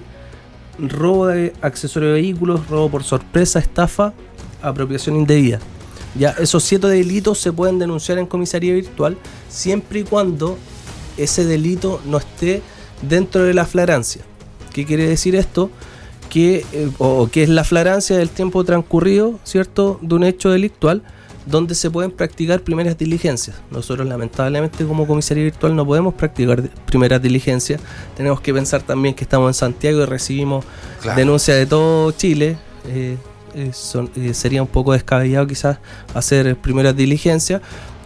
robo de accesorio de vehículos, robo por sorpresa, estafa, apropiación indebida. Ya, esos siete delitos se pueden denunciar en comisaría virtual siempre y cuando ese delito no esté dentro de la flagrancia. ¿Qué quiere decir esto? Que, eh, o que es la flagrancia del tiempo transcurrido, ¿cierto?, de un hecho delictual donde se pueden practicar primeras diligencias. Nosotros lamentablemente como comisaría virtual no podemos practicar primeras diligencias. Tenemos que pensar también que estamos en Santiago y recibimos claro. denuncias de todo Chile. Eh, Eh, son, eh, sería un poco descabellado quizás hacer primeras diligencias,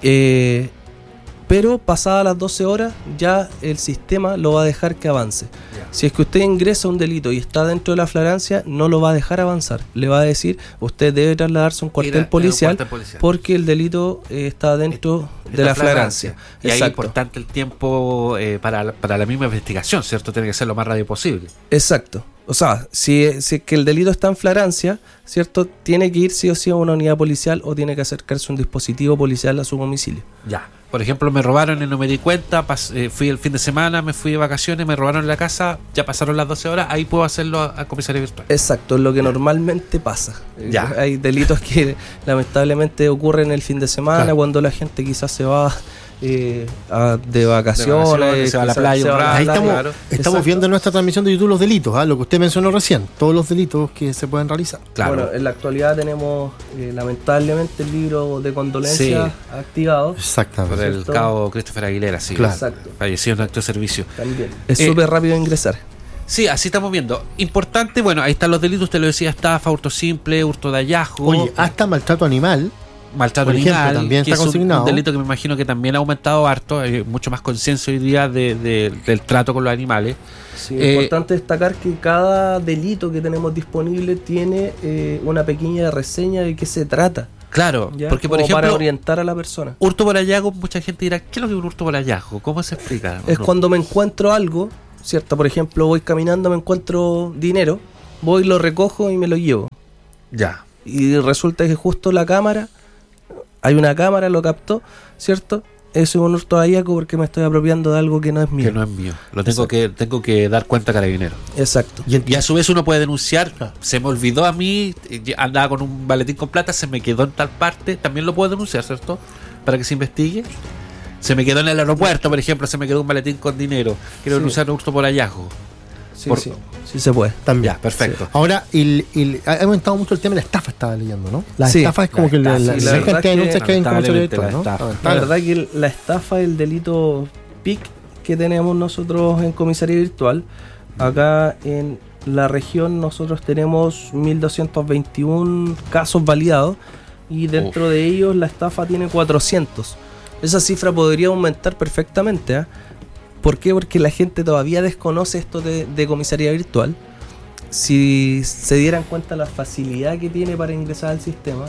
eh, pero pasadas las doce horas ya el sistema lo va a dejar que avance. Yeah. Si es que usted ingresa un delito y está dentro de la flagrancia, no lo va a dejar avanzar, le va a decir usted debe trasladarse a un cuartel, a, policial, un cuartel policial porque el delito eh, está dentro es, de la flagrancia, flagrancia. Y ahí es importante el tiempo eh, para, para la misma investigación, ¿cierto? Tiene que ser lo más rápido posible. Exacto. O sea, si, si es que el delito está en flagrancia, ¿cierto?, tiene que ir sí o sí a una unidad policial o tiene que acercarse a un dispositivo policial a su domicilio. Ya. Por ejemplo, me robaron y no me di cuenta, pas, eh, fui el fin de semana, me fui de vacaciones, me robaron en la casa, ya pasaron las doce horas, ahí puedo hacerlo a, a comisaría virtual. Exacto, es lo que normalmente pasa. Ya. Hay delitos que lamentablemente ocurren el fin de semana, claro. cuando la gente quizás se va eh, a, de vacaciones, de vacaciones, se va a la playa, se va a la Ahí playa, estamos, claro. estamos Exacto. viendo en nuestra transmisión de YouTube los delitos, ¿ah? Lo que usted mencionó recién, todos los delitos que se pueden realizar. Claro. Bueno, en la actualidad tenemos eh, lamentablemente el libro de condolencias Sí. activado. Exactamente. Por el ¿cierto? cabo Christopher Aguilera, sí. Claro. Exacto. Fallecido en acto de servicio. También. Es Eh, súper rápido de ingresar. Sí, así estamos viendo. Importante, bueno, ahí están los delitos, usted lo decía, estafa, hurto simple, hurto de hallazgo. Oye, hasta maltrato animal. Maltrato por ejemplo, animal, también que está es un- consignado. un delito que me imagino que también ha aumentado harto, hay mucho más conciencia hoy día de, de- del trato con los animales. Sí, Eh, es importante destacar que cada delito que tenemos disponible tiene eh, una pequeña reseña de qué se trata. Claro, ¿ya? porque por Como para ejemplo, orientar a la persona. hurto por hallazgo, mucha gente dirá, ¿qué es lo que es un hurto por hallazgo? ¿Cómo se explica? Es No. cuando me encuentro algo, ¿cierto? Por ejemplo, voy caminando, me encuentro dinero, voy, lo recojo y me lo llevo. Ya. Y resulta que justo la cámara, hay una cámara, lo captó, ¿cierto? Eso es un hurto de hallazgo porque me estoy apropiando de algo que no es mío. Que no es mío. Lo tengo que tengo que dar cuenta a carabinero. Exacto. Y, en- Y a su vez uno puede denunciar, se me olvidó a mí, eh, andaba con un maletín con plata, se me quedó en tal parte, también lo puedo denunciar, ¿cierto? Para que se investigue. Se me quedó en el aeropuerto, por ejemplo, se me quedó un maletín con dinero. Quiero Sí. denunciar un hurto por hallazgo. Sí, Por- sí, sí se puede. También. Ya, perfecto. Ahora, el, el, ha aumentado mucho el tema de la estafa, estaba leyendo, ¿no? La Sí, estafa es como la que la, estafa, la, sí, la la cantidad verdad de que denuncias que hay en comercialidad lamentablemente virtual, ¿no? la estafa. La Lamentable. verdad que la estafa, el delito P I C que tenemos nosotros en comisaría virtual, acá en la región nosotros tenemos mil doscientos veintiuno casos validados y dentro Uf. de ellos la estafa tiene cuatrocientos. Esa cifra podría aumentar perfectamente, ¿ah? ¿Por qué? Porque la gente todavía desconoce esto de, de comisaría virtual. Si se dieran cuenta la facilidad que tiene para ingresar al sistema,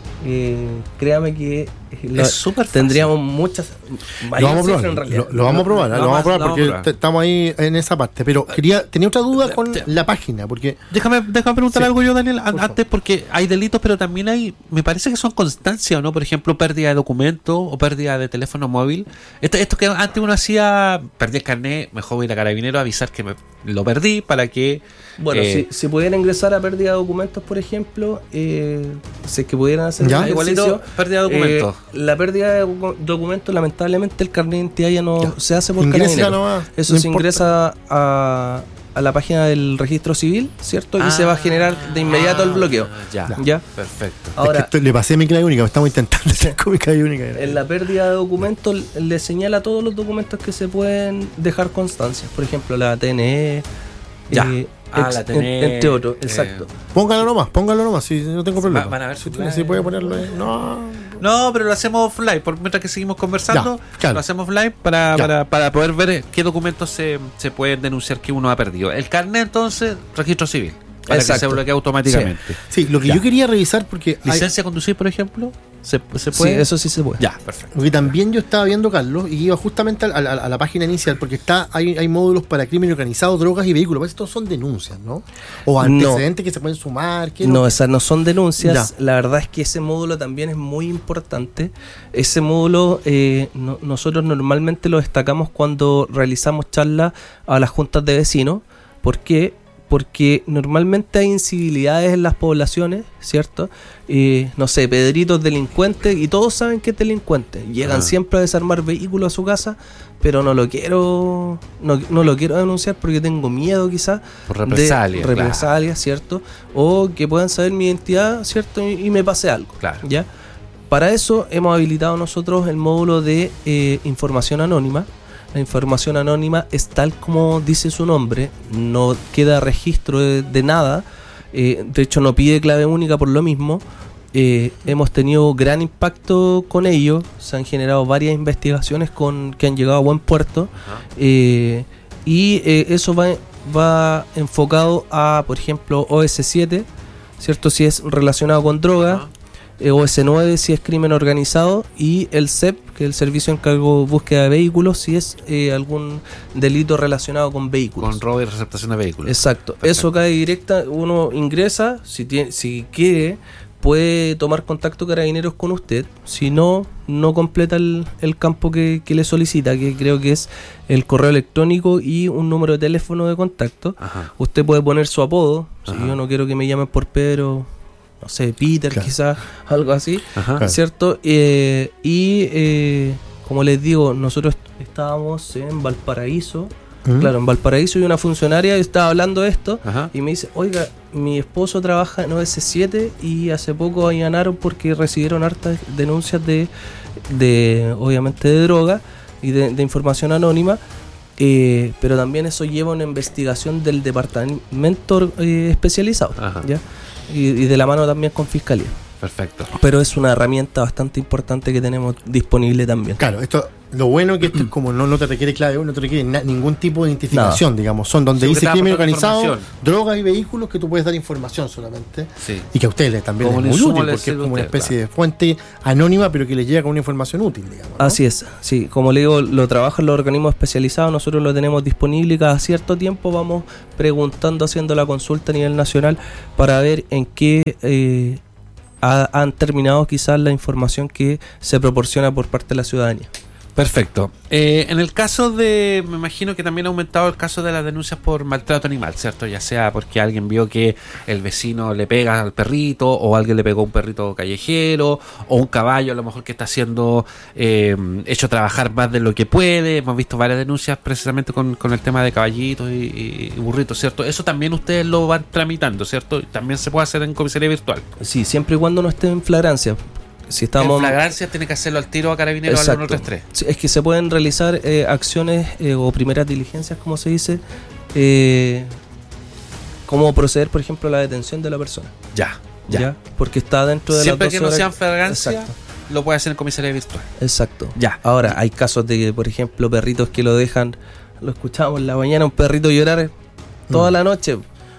eh, créame que eh, lo- Es súper fácil. tendríamos muchas Lo mayor vamos a cifra probar, en realidad. lo, lo vamos a probar, ¿eh? Lo lo vamos a vamos- probar lo vamos porque a probar. te- estamos ahí en esa parte. Pero quería tenía otra duda con la página, porque Déjame, déjame preguntar Sí. algo yo, Daniel, an- Por antes, porque hay delitos, pero también hay, me parece que son constancias, ¿no? Por ejemplo, pérdida de documento o pérdida de teléfono móvil. Esto, esto que antes uno hacía, perdí el carnet, mejor voy a ir a carabinero a avisar que me, lo perdí para que... Bueno, eh, si, si pudieran ingresar a pérdida de documentos, por ejemplo, eh, si es que pudieran hacer Ya. el Igualito, ejercicio, pérdida de documentos. eh, la pérdida de docu- documentos, lamentablemente, el carnet de identidad ya no Ya. se hace por Ingresa carabinero. nomás, Eso no se importa. ingresa a, a la página del registro civil, ¿cierto? Y se va a generar de inmediato el bloqueo. Ah, Ya, Ya. perfecto. es Ahora, que esto- le pasé mi clave única, me estamos intentando hacer con mi clave única. en la pérdida de documentos le señala todos los documentos que se pueden dejar constancias. Por ejemplo, la T N E. Ya. eh, Ah, ex- la T N E, en- entre otros, eh, exacto. Póngalo nomás, póngalo nomás, si no tengo problema. Va- van a ver si, su si clave. puede ponerlo ahí. No. No, pero lo hacemos offline, por mientras que seguimos conversando, Ya, claro. lo hacemos offline para, Ya. para, para poder ver qué documentos se, se pueden denunciar que uno ha perdido. El carnet, entonces, registro civil, para que se Exacto. bloquee automáticamente. Sí, lo que Ya. yo quería revisar porque hay- ¿Licencia a conducir, por ejemplo? ¿Se, se Sí, puede? eso sí se puede. Ya, perfecto. Porque también yo estaba viendo, Carlos, y iba justamente a, a- a la página inicial, porque está hay, hay módulos para crimen organizado, drogas y vehículos. Pues estos son denuncias, ¿no? O antecedentes que se pueden sumar. Que No, esas no son denuncias. Ya. La verdad es que ese módulo también es muy importante. Ese módulo eh, no- nosotros normalmente lo destacamos cuando realizamos charlas a las juntas de vecinos. ¿Por qué? Porque normalmente hay incivilidades en las poblaciones, ¿cierto? Eh, no sé, Pedrito es delincuente y todos saben que es delincuente. Llegan Ah. siempre a desarmar vehículos a su casa, pero no lo quiero no, no lo quiero denunciar porque tengo miedo quizás Por represalia, de represalias, ¿cierto? O que puedan saber mi identidad, ¿cierto? Y, y me pase algo, Claro. ¿ya? Para eso hemos habilitado nosotros el módulo de eh, información anónima. La información anónima es tal como dice su nombre, no queda registro de, de nada, eh, de hecho no pide clave única por lo mismo. Eh, hemos tenido gran impacto con ello, se han generado varias investigaciones con, que han llegado a buen puerto, eh, y eh, eso va, va enfocado a, por ejemplo, O S siete, ¿cierto? Si es relacionado con droga. Eh, O S nueve si es crimen organizado, y el C E P, que es el Servicio de Encargo de Búsqueda de Vehículos, si es eh, algún delito relacionado con vehículos. Con robo y receptación de vehículos. Exacto. Perfecto. Eso cae directa, uno ingresa, si tiene, si quiere, puede tomar contacto Carabineros con usted. Si no, no completa el, el campo que, que le solicita, que creo que es el correo electrónico y un número de teléfono de contacto. Ajá. Usted puede poner su apodo. Si Ajá. yo no quiero que me llamen por Pedro, no sé, Peter, Claro. quizás, algo así, Ajá. ¿cierto? Eh, y eh, como les digo, nosotros estábamos en Valparaíso. ¿Mm? Claro, en Valparaíso, y una funcionaria estaba hablando de esto. Ajá. Y me dice, oiga, mi esposo trabaja en O S siete y hace poco allanaron porque recibieron hartas denuncias de, de obviamente, de droga y de, de información anónima. Eh, pero también eso lleva una investigación del departamento eh, especializado. Ajá. ¿Ya? Y, y de la mano también con fiscalía. Perfecto. Pero es una herramienta bastante importante que tenemos disponible también. Claro, esto, lo bueno que esto es como no, no te requiere clave, no te requiere na- ningún tipo de identificación, Nada. digamos. Son donde Sí, dice que te da crimen poca organizado, información. drogas y vehículos, que tú puedes dar información solamente. Sí. Y que a ustedes les- también Como es un muy insumo útil, les porque es sirve como una a ustedes, especie de fuente anónima, pero que les llega con una información útil, digamos, ¿no? Así es, sí, como le digo, lo trabajan los organismos especializados, nosotros lo tenemos disponible y cada cierto tiempo vamos preguntando, haciendo la consulta a nivel nacional para ver en qué eh, ha, han terminado quizás la información que se proporciona por parte de la ciudadanía. Perfecto. Eh, en el caso de, me imagino que también ha aumentado el caso de las denuncias por maltrato animal, ¿cierto? Ya sea porque alguien vio que el vecino le pega al perrito, o alguien le pegó a un perrito callejero, o un caballo a lo mejor que está siendo eh, hecho trabajar más de lo que puede. Hemos visto varias denuncias precisamente con, con el tema de caballitos y, y burritos, ¿cierto? Eso también ustedes lo van tramitando, ¿cierto? También se puede hacer en comisaría virtual. Sí, siempre y cuando no esté en flagrancia. Si estamos En flagrancia tiene que hacerlo al tiro a Carabineros al Exacto. uno tres tres. Sí, es que se pueden realizar eh, acciones eh, o primeras diligencias, como se dice, eh, como proceder, por ejemplo, a la detención de la persona. Ya, ya. ¿Ya? Porque está dentro de Siempre las dos que no horas- sean flagrancia, Exacto. lo puede hacer en comisaría virtual. Exacto. Ya. Ahora, hay casos de, por ejemplo, perritos que lo dejan, lo escuchamos en la mañana, un perrito llorar toda Mm. la noche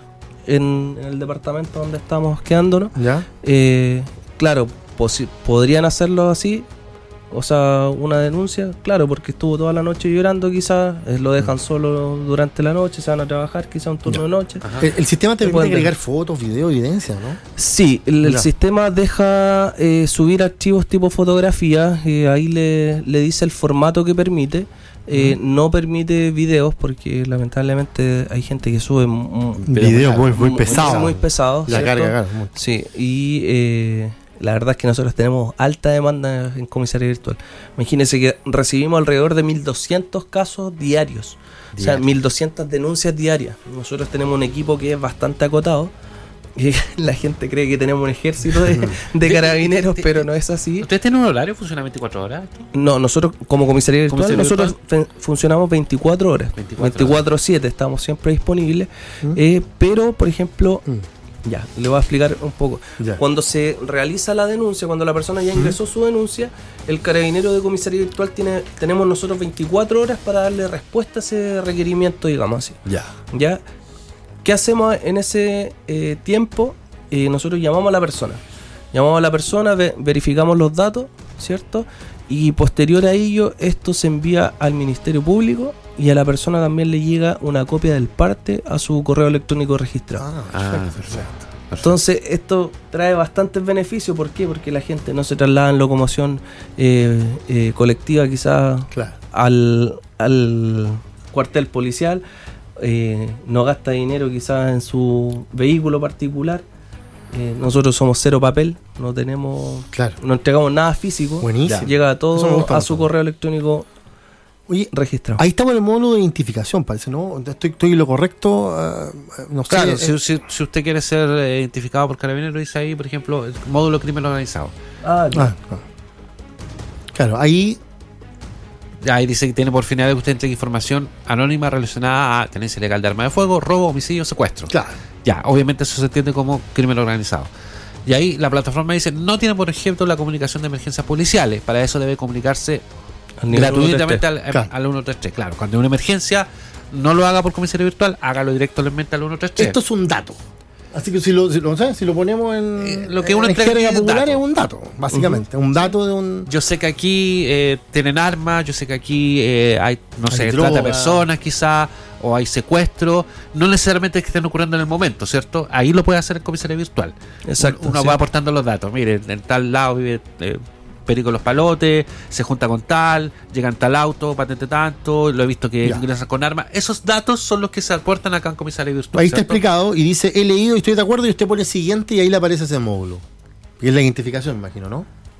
en, en el departamento donde estamos quedándonos. ¿Ya? Eh, claro, posi- podrían hacerlo así, o sea, una denuncia, claro, porque estuvo toda la noche llorando quizás, eh, lo dejan solo durante la noche, se van a trabajar quizás un turno Ya. de noche. El, el sistema te Se permite pueden agregar ver. fotos, videos, evidencia, ¿no? Sí, el, el Ya. sistema deja eh, subir archivos tipo fotografía, eh, ahí le, le dice el formato que permite. Eh, no permite videos porque lamentablemente hay gente que sube m- m- Videos muy- muy muy pesados. muy pesados, La ¿cierto? carga, claro, mucho. Sí, y eh, la verdad es que nosotros tenemos alta demanda en comisaría virtual. Imagínense que recibimos alrededor de mil doscientos casos diarios, o sea, Diario. mil doscientas denuncias diarias. Nosotros tenemos un equipo que es bastante acotado. Y la gente cree que tenemos un ejército de, de carabineros, pero no es así. ¿Ustedes tienen un horario? ¿Funciona veinticuatro horas? No, nosotros como comisaría virtual, ¿Comisaría nosotros virtual? fe- funcionamos veinticuatro horas. veinticuatro siete, estamos siempre disponibles. Eh, pero, por ejemplo, ya, le voy a explicar un poco. Ya. Cuando se realiza la denuncia, cuando la persona ya ingresó su denuncia, el carabinero de comisaría virtual tiene, tenemos nosotros veinticuatro horas para darle respuesta a ese requerimiento, digamos así. Ya. ¿Ya? ¿Qué hacemos en ese eh, tiempo? Eh, nosotros llamamos a la persona. Llamamos a la persona, ve- verificamos los datos, ¿cierto? Y posterior a ello, esto se envía al Ministerio Público y a la persona también le llega una copia del parte a su correo electrónico registrado. Ah, perfecto. Entonces, esto trae bastantes beneficios. ¿Por qué? Porque la gente no se traslada en locomoción eh, eh, colectiva quizás Claro. al, al cuartel policial. Eh, no gasta dinero quizás en su vehículo particular. Eh, nosotros somos cero papel, no tenemos, Claro. no entregamos nada físico. Buenísimo. Llega Eso me todo gusta a su mucho. correo electrónico Oye, registrado. ahí estamos en el módulo de identificación, parece, ¿no? Estoy, estoy en lo correcto, eh, no sé. Claro, eh, si, si- si usted quiere ser eh, identificado por Carabineros, dice ahí, por ejemplo, el módulo crimen organizado. Ah, ah, ah. Claro, ahí Ahí dice que tiene por finalidad que usted entregue información anónima relacionada a tenencia ilegal de arma de fuego, robo, homicidio, secuestro. Claro. Ya, obviamente eso se entiende como crimen organizado. Y ahí la plataforma dice, no tiene por ejemplo la comunicación de emergencias policiales. Para eso debe comunicarse Al nivel gratuitamente al, uno tres tres. al ciento treinta y tres. Claro, cuando hay una emergencia, no lo haga por comisaría virtual, hágalo directamente al ciento treinta y tres. esto es un dato. Así que si lo, si lo, ¿sabes? Si lo ponemos en, Eh, lo que uno en entrega jerga es popular dato. es un dato, básicamente. Un dato de un. Yo sé que aquí eh, tienen armas, yo sé que aquí eh, hay, no Hay sé, droga. trata de personas quizá, o hay secuestro, no necesariamente es que estén ocurriendo en el momento, ¿cierto? Ahí lo puede hacer el comisario virtual. Exacto, Uno sí. va aportando los datos, miren, en tal lado vive eh, Perico Los Palotes, se junta con tal, llega en tal auto, patente tanto, lo he visto que Ya. ingresan con armas. Esos datos son los que se aportan acá en comisario virtual. Ahí está ¿cierto? explicado y dice, he leído y estoy de acuerdo, y usted pone siguiente y ahí le aparece ese módulo. Y es la identificación, imagino, ¿no?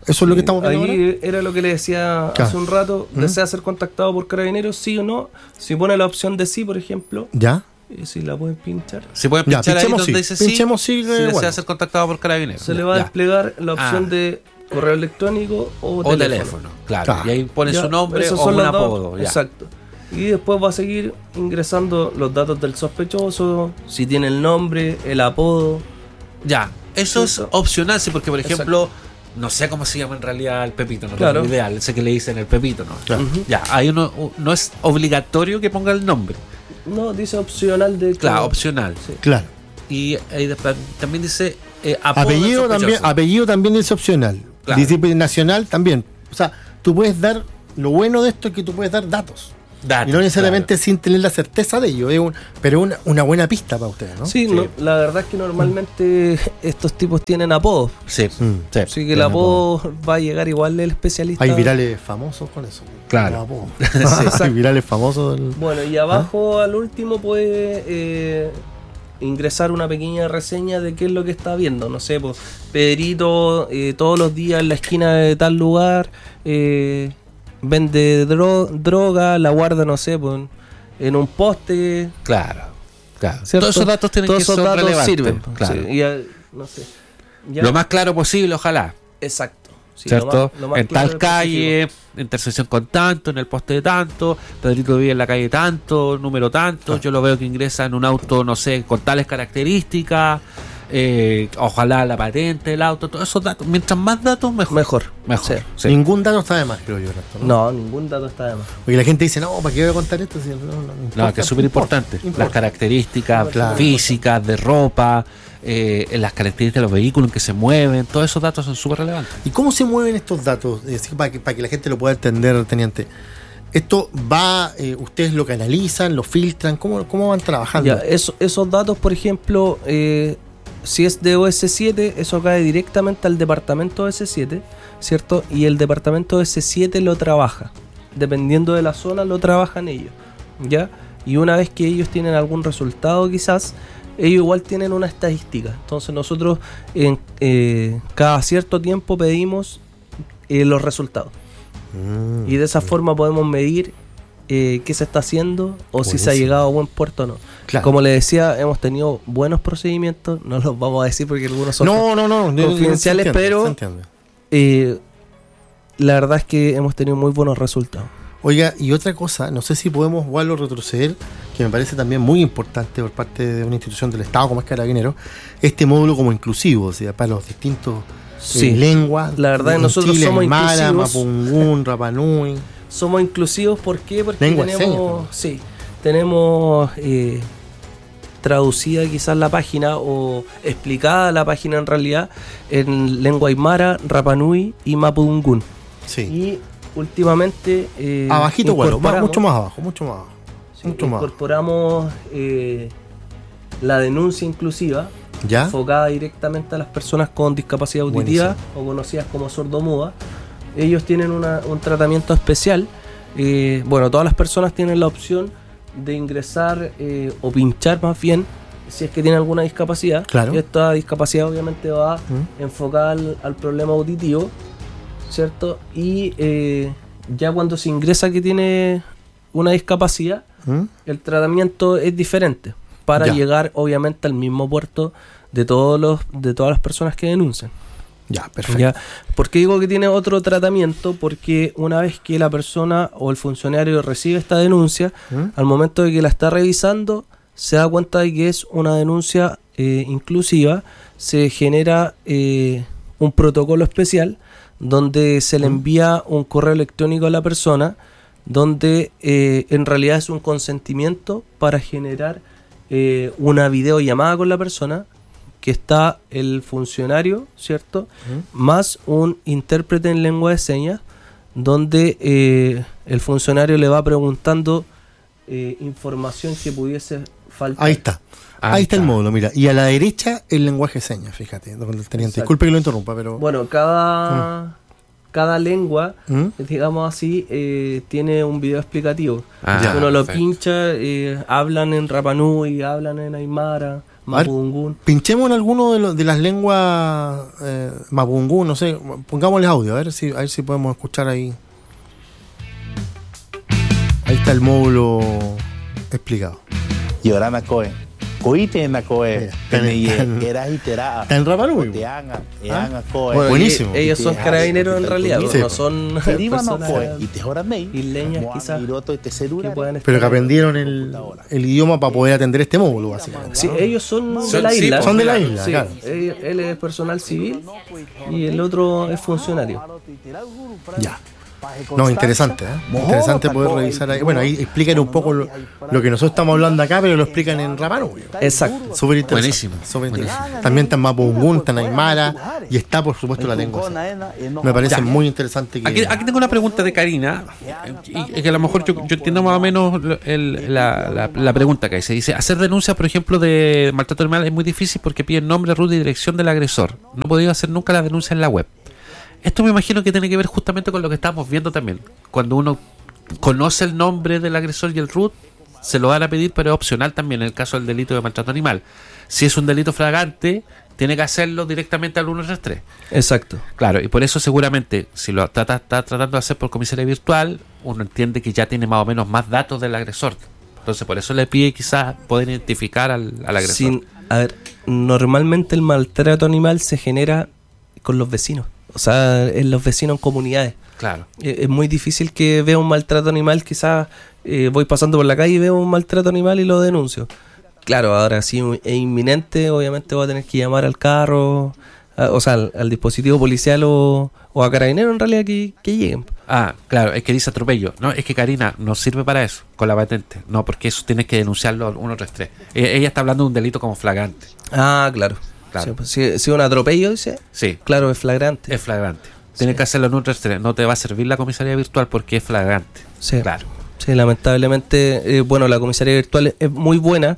Eso es lo que estamos viendo ahí ahora. Era lo que le decía Claro. hace un rato. ¿Mm? ¿Desea ser contactado por Carabineros, sí o no? Si pone la opción de sí, por ejemplo, ¿Ya? y si la pueden pinchar, Se pueden Ya, pinchar ahí pinchemos donde sí. dice sí, Pinchemos sí, si eh, desea bueno. ser contactado por Carabineros. se le va a Ya. desplegar la opción Ah. de correo electrónico o, O teléfono. teléfono, claro. Claro. Y ahí pone Ya, su nombre esos o son un los dos, apodo. Ya. Exacto. Y después va a seguir ingresando los datos del sospechoso, si tiene el nombre, el apodo. Ya, eso es Eso. opcional, sí, porque por Exacto. ejemplo, no sé cómo se llama en realidad el Pepito, no Claro. tengo idea, sé que le dicen el Pepito, ¿no? Claro. Ujú. Ya, ahí uno no es obligatorio que ponga el nombre. No, dice opcional de... Claro, opcional. Sí. Claro. Y ahí después también dice eh, apodo Apellido del también, sospechoso. apellido también es opcional. Claro. Dice nacional también. O sea, tú puedes dar, lo bueno de esto es que tú puedes dar datos. Datos, Y no necesariamente claro. sin tener la certeza de ello. Es un, pero una, una buena pista para ustedes, ¿no? Sí, no, la verdad es que normalmente estos tipos tienen apodos. Sí, Mm. sí. Así que el Tienen apodo va a llegar igual el especialista. Hay virales famosos con eso. Claro. Los apodos. Hay virales famosos. del- Bueno, y abajo al último puede eh, ingresar una pequeña reseña de qué es lo que está viendo. No sé, pues Pedrito eh, todos los días en la esquina de tal lugar eh, vende dro- droga, la guarda, no sé, pues, en un poste. Claro, claro. ¿cierto? Todos esos datos tienen Todos que esos ser datos relevantes. sirven. Claro. Sí, y, eh, no sé. Ya- Lo más claro posible, ojalá. Exacto. Sí, lo ¿Cierto? más- lo más En claro tal y calle, intersección con tanto, en el poste de tanto, Pedrito vive en la calle tanto, número tanto, yo lo veo que ingresa en un auto, no sé, con tales características, eh, ojalá la patente del auto, todos esos datos. Mientras más datos, mejor. Mejor. Mejor. Sí. Sí. Ningún dato está de más, creo yo. Ernesto, No, ningún dato está de más. Porque la gente dice, no, ¿para qué voy a contar esto? Si no, no, no importa, No, que es súper importante. importa. Las características Claro. físicas, de ropa, eh, las características de los vehículos en que se mueven, todos esos datos son súper relevantes. ¿Y cómo se mueven estos datos? Es decir, para que, para que la gente lo pueda entender, teniente. Esto va, eh, ustedes lo canalizan, lo filtran, ¿cómo, cómo van trabajando? Ya, eso- esos datos, por ejemplo, eh, si es de O S siete, eso cae directamente al departamento O S siete, ¿cierto? Y el departamento O S siete lo trabaja. Dependiendo de la zona, lo trabajan ellos, ¿ya? Y una vez que ellos tienen algún resultado, quizás, ellos igual tienen una estadística. Entonces nosotros en, eh, cada cierto tiempo pedimos eh, los resultados. Mm, Y de esa forma podemos medir eh, qué se está haciendo o si se ha Buenísimo. llegado a buen puerto o no. Claro. Como le decía, hemos tenido buenos procedimientos, no los vamos a decir porque algunos son no, no, no, no, confidenciales, se entiende, pero se entiende. eh, la verdad es que hemos tenido muy buenos resultados. Oiga, y otra cosa, no sé si podemos igual o retroceder, que me parece también muy importante por parte de una institución del Estado como es Carabineros, este módulo como inclusivo, o sea, para los distintos eh, Sí. lenguas. La verdad, en nosotros Chile, somos Aymara, inclusivos. Mapungún, Rapanui. Somos inclusivos, ¿por qué? Porque Lengua de señas tenemos, también. sí, tenemos eh, traducida quizás la página o explicada la página en realidad en lengua aymara, Rapanui y Mapudungún. Sí. Y últimamente eh, Abajito, bueno, más- incorporamos- mucho más abajo, mucho más abajo. sí, mucho más. incorporamos eh, la denuncia inclusiva ¿Ya? enfocada directamente a las personas con discapacidad auditiva Buenísimo. o conocidas como sordomuda. Ellos tienen una- un tratamiento especial. Eh, bueno, todas las personas tienen la opción de ingresar eh, o pinchar más bien si es que tienen alguna discapacidad. Claro. Y esta discapacidad obviamente va ¿Mm? enfocada al, al problema auditivo, ¿cierto? Y eh, ya cuando se ingresa que tiene una discapacidad, ¿Mm? el tratamiento es diferente para Ya. llegar obviamente al mismo puerto de todos los de todas las personas que denuncian. Ya, perfecto. ¿Ya? ¿Por qué digo que tiene otro tratamiento? Porque una vez que la persona o el funcionario recibe esta denuncia, ¿Mm? al momento de que la está revisando, se da cuenta de que es una denuncia eh, inclusiva, se genera eh, un protocolo especial donde se le envía un correo electrónico a la persona donde eh, en realidad es un consentimiento para generar eh, una videollamada con la persona, que está el funcionario, ¿cierto? Más un intérprete en lengua de señas, donde eh, el funcionario le va preguntando eh, información que pudiese faltar. Ahí está. Ahí está el módulo, mira. Y a la derecha el lenguaje de señas, fíjate, don teniente. Exacto. Disculpe que lo interrumpa, pero. Bueno, cada, cada lengua, ¿Mm? digamos así, eh, tiene un video explicativo. Ah, Uno lo perfecto. pincha, eh, hablan en Rapanui, hablan en Aymara, Mapudungún. Pinchemos en alguno de, los, de las lenguas eh, Mapudungún, no sé, pongámosle audio, a ver si a ver si podemos escuchar ahí. Ahí está el módulo explicado. Y ahora me coge. Oíste en la coe, eras iteraa. Está en Rapa Nui. Bueno, buenísimo. Y, ellos son carabineros en realidad, sí, no son personas isleñas quizás. Pero que aprendieron el, el idioma para poder atender este módulo, básicamente. Sí, ellos son, son de la isla. Son de la isla, sí, claro. Él, él es personal civil y el otro es funcionario. Ya. No, interesante, ¿eh? Interesante poder revisar ahí. Bueno, ahí explican un poco lo, lo que nosotros estamos hablando acá, pero lo explican en Rapa Nui. Exacto. Súper interesante. Buenísimo. Super interesante. También está en Mapudungún, está en Aymara y está, por supuesto, la lengua. Me parece ya. muy interesante. Que... Aquí, aquí tengo una pregunta de Karina, y, y que a lo mejor yo, yo entiendo más o menos el, la, la, la pregunta que hay. Se dice, hacer denuncias, por ejemplo, de maltrato animal es muy difícil porque piden nombre, ruta y dirección del agresor. No he podido hacer nunca la denuncia en la web. Esto me imagino que tiene que ver justamente con lo que estamos viendo también. Cuando uno conoce el nombre del agresor y el R U T, se lo van a pedir, pero es opcional también en el caso del delito de maltrato animal. Si es un delito flagrante, tiene que hacerlo directamente al uno tres tres. Exacto. Claro, y por eso seguramente, si lo trata, está tratando de hacer por comisaría virtual, uno entiende que ya tiene más o menos más datos del agresor. Entonces, por eso le pide quizás poder identificar al, al agresor. Sin, a ver, normalmente el maltrato animal se genera con los vecinos. O sea, en los vecinos en comunidades. Claro. Eh, es muy difícil que vea un maltrato animal, quizás eh, voy pasando por la calle y veo un maltrato animal y lo denuncio. Claro, ahora sí es inminente, obviamente voy a tener que llamar al carro, a, o sea, al, al dispositivo policial o, o a carabineros en realidad que, que lleguen. Ah, claro, es que dice atropello. No, es que Karina no sirve para eso, con la patente. No, porque eso tienes que denunciarlo al uno tres tres. E- ella está hablando de un delito como flagrante. Ah, claro. Claro. Sí, pues, si, si un atropello, dice, sí, claro, es flagrante. Es flagrante. Tienes sí. que hacerlo en un tres tres. No te va a servir la comisaría virtual porque es flagrante. Sí, claro. Sí, lamentablemente, eh, bueno, la comisaría virtual es, es muy buena,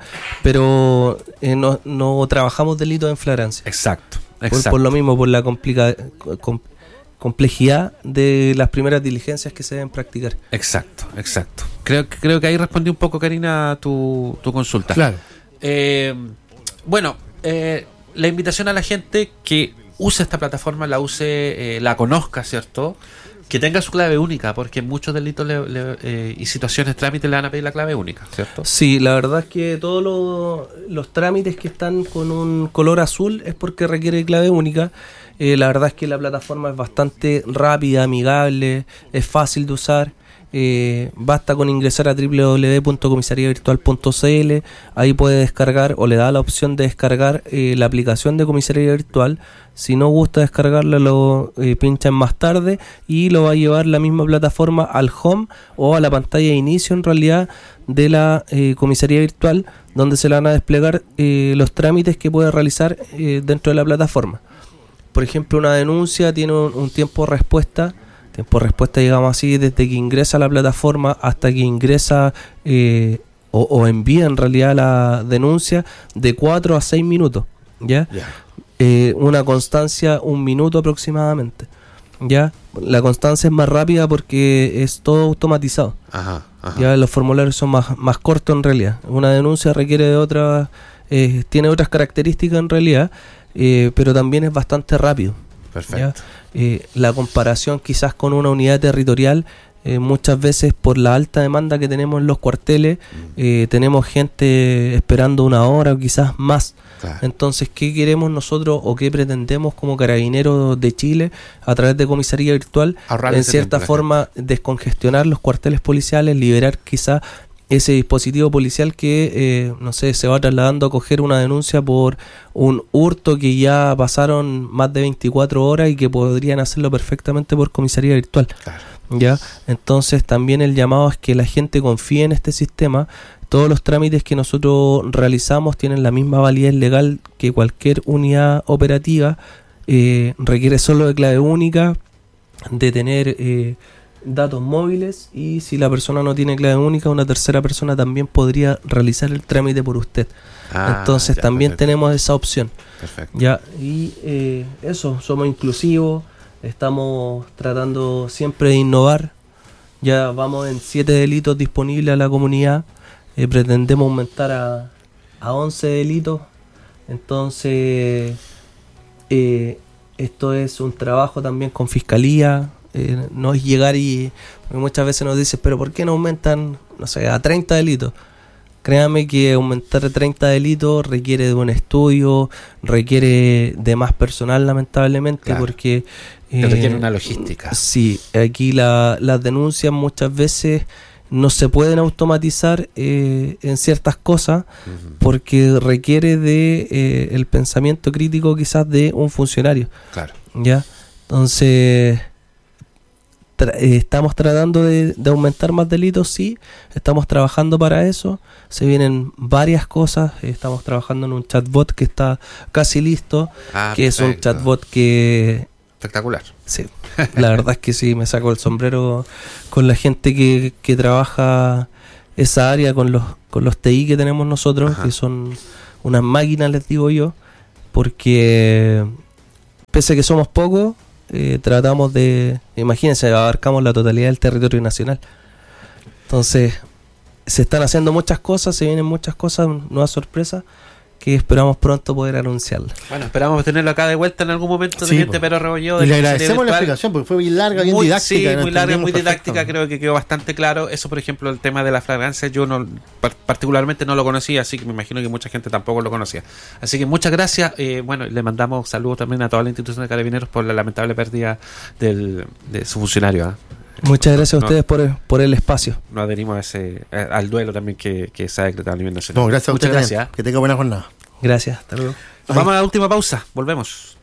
pero eh, no, no trabajamos delitos en flagrancia. Exacto. Por, por lo mismo, por la complica, com, complejidad de las primeras diligencias que se deben practicar. Exacto, exacto. Creo, creo que ahí respondí un poco, Karina, a tu, tu consulta. Claro. Eh, bueno, eh, la invitación a la gente que use esta plataforma, la use, eh, la conozca, ¿cierto? Que tenga su clave única, porque muchos delitos le, le, eh, y situaciones, trámites le van a pedir la clave única, ¿cierto? Sí, la verdad es que todos los, los trámites que están con un color azul es porque requiere clave única. Eh, la verdad es que la plataforma es bastante rápida, amigable, es fácil de usar. Eh, basta con ingresar a doble u doble u doble u punto comisaría virtual punto c l. Ahí puede descargar o le da la opción de descargar eh, la aplicación de comisaría virtual. Si no gusta descargarla, lo eh, pincha en más tarde y lo va a llevar la misma plataforma al home o a la pantalla de inicio en realidad de la eh, comisaría virtual, donde se le van a desplegar eh, los trámites que puede realizar eh, dentro de la plataforma. Por ejemplo, una denuncia tiene un, un tiempo de respuesta Tiempo de respuesta, digamos así, desde que ingresa a la plataforma hasta que ingresa eh, o, o envía en realidad la denuncia, de cuatro a seis minutos, ¿ya? Yeah. Eh, una constancia, un minuto aproximadamente, ¿ya? La constancia es más rápida porque es todo automatizado. Ajá, ajá. Ya los formularios son más, más cortos en realidad. Una denuncia requiere de otras, eh, tiene otras características en realidad, eh, pero también es bastante rápido. Perfecto. Eh, la comparación quizás con una unidad territorial, eh, muchas veces por la alta demanda que tenemos en los cuarteles, eh, tenemos gente esperando una hora o quizás más. Claro. Entonces, ¿qué queremos nosotros o qué pretendemos como Carabineros de Chile a través de comisaría virtual? Ahorrar en cierta forma descongestionar los cuarteles policiales, liberar quizás ese dispositivo policial que, eh, no sé, se va trasladando a coger una denuncia por un hurto que ya pasaron más de veinticuatro horas y que podrían hacerlo perfectamente por comisaría virtual. Claro. ¿Ya? Entonces también el llamado es que la gente confíe en este sistema. Todos los trámites que nosotros realizamos tienen la misma validez legal que cualquier unidad operativa. Eh, requiere solo de clave única, de tener... Eh, datos móviles, y si la persona no tiene clave única, una tercera persona también podría realizar el trámite por usted. Ah, entonces ya, también perfecto. Tenemos esa opción. Perfecto. Ya, y eh, eso, somos inclusivos, estamos tratando siempre de innovar. Ya vamos en siete delitos disponibles a la comunidad, eh, pretendemos aumentar a, a once delitos Entonces, eh, esto es un trabajo también con fiscalía. Eh, no es llegar y... Porque muchas veces nos dicen, pero ¿por qué no aumentan, no sé, a treinta delitos? Créame que aumentar a treinta delitos requiere de un estudio, requiere de más personal, lamentablemente, claro, porque... Eh, requiere una logística. Sí, aquí la, las denuncias muchas veces no se pueden automatizar eh, en ciertas cosas, uh-huh, porque requiere de eh, el pensamiento crítico quizás de un funcionario. Claro. ¿Ya? Entonces... Tra- eh, estamos tratando de, de aumentar más delitos, sí, estamos trabajando para eso, se vienen varias cosas, eh, estamos trabajando en un chatbot que está casi listo, ah, que perfecto. Es un chatbot que... Espectacular. Sí, la verdad es que sí, me saco el sombrero con la gente que, que trabaja esa área, con los, con los T I que tenemos nosotros, ajá, que son unas máquinas, les digo yo, porque pese a que somos pocos, Eh, tratamos de, imagínense, abarcamos la totalidad del territorio nacional. Entonces se están haciendo muchas cosas, se vienen muchas cosas, nuevas sorpresas que esperamos pronto poder anunciarlas. Bueno, esperamos tenerlo acá de vuelta en algún momento, sí, teniente Pedro Rebolledo. Y le agradecemos la explicación porque fue muy larga, bien muy, didáctica. Sí, muy larga, muy didáctica, creo que quedó bastante claro. Eso, por ejemplo, el tema de la flagrancia, yo no particularmente no lo conocía, así que me imagino que mucha gente tampoco lo conocía. Así que muchas gracias. Eh, bueno, le mandamos saludos también a toda la institución de Carabineros por la lamentable pérdida del, de su funcionario. ¿eh? Muchas gracias no, a ustedes por el, por el espacio. Nos adherimos a ese, a, al duelo también que, que se ha decretado a nivel nacional. No, gracias a muchas ustedes. Gracias. Que tenga buena jornada. Gracias, hasta luego. Vamos a la última pausa, volvemos.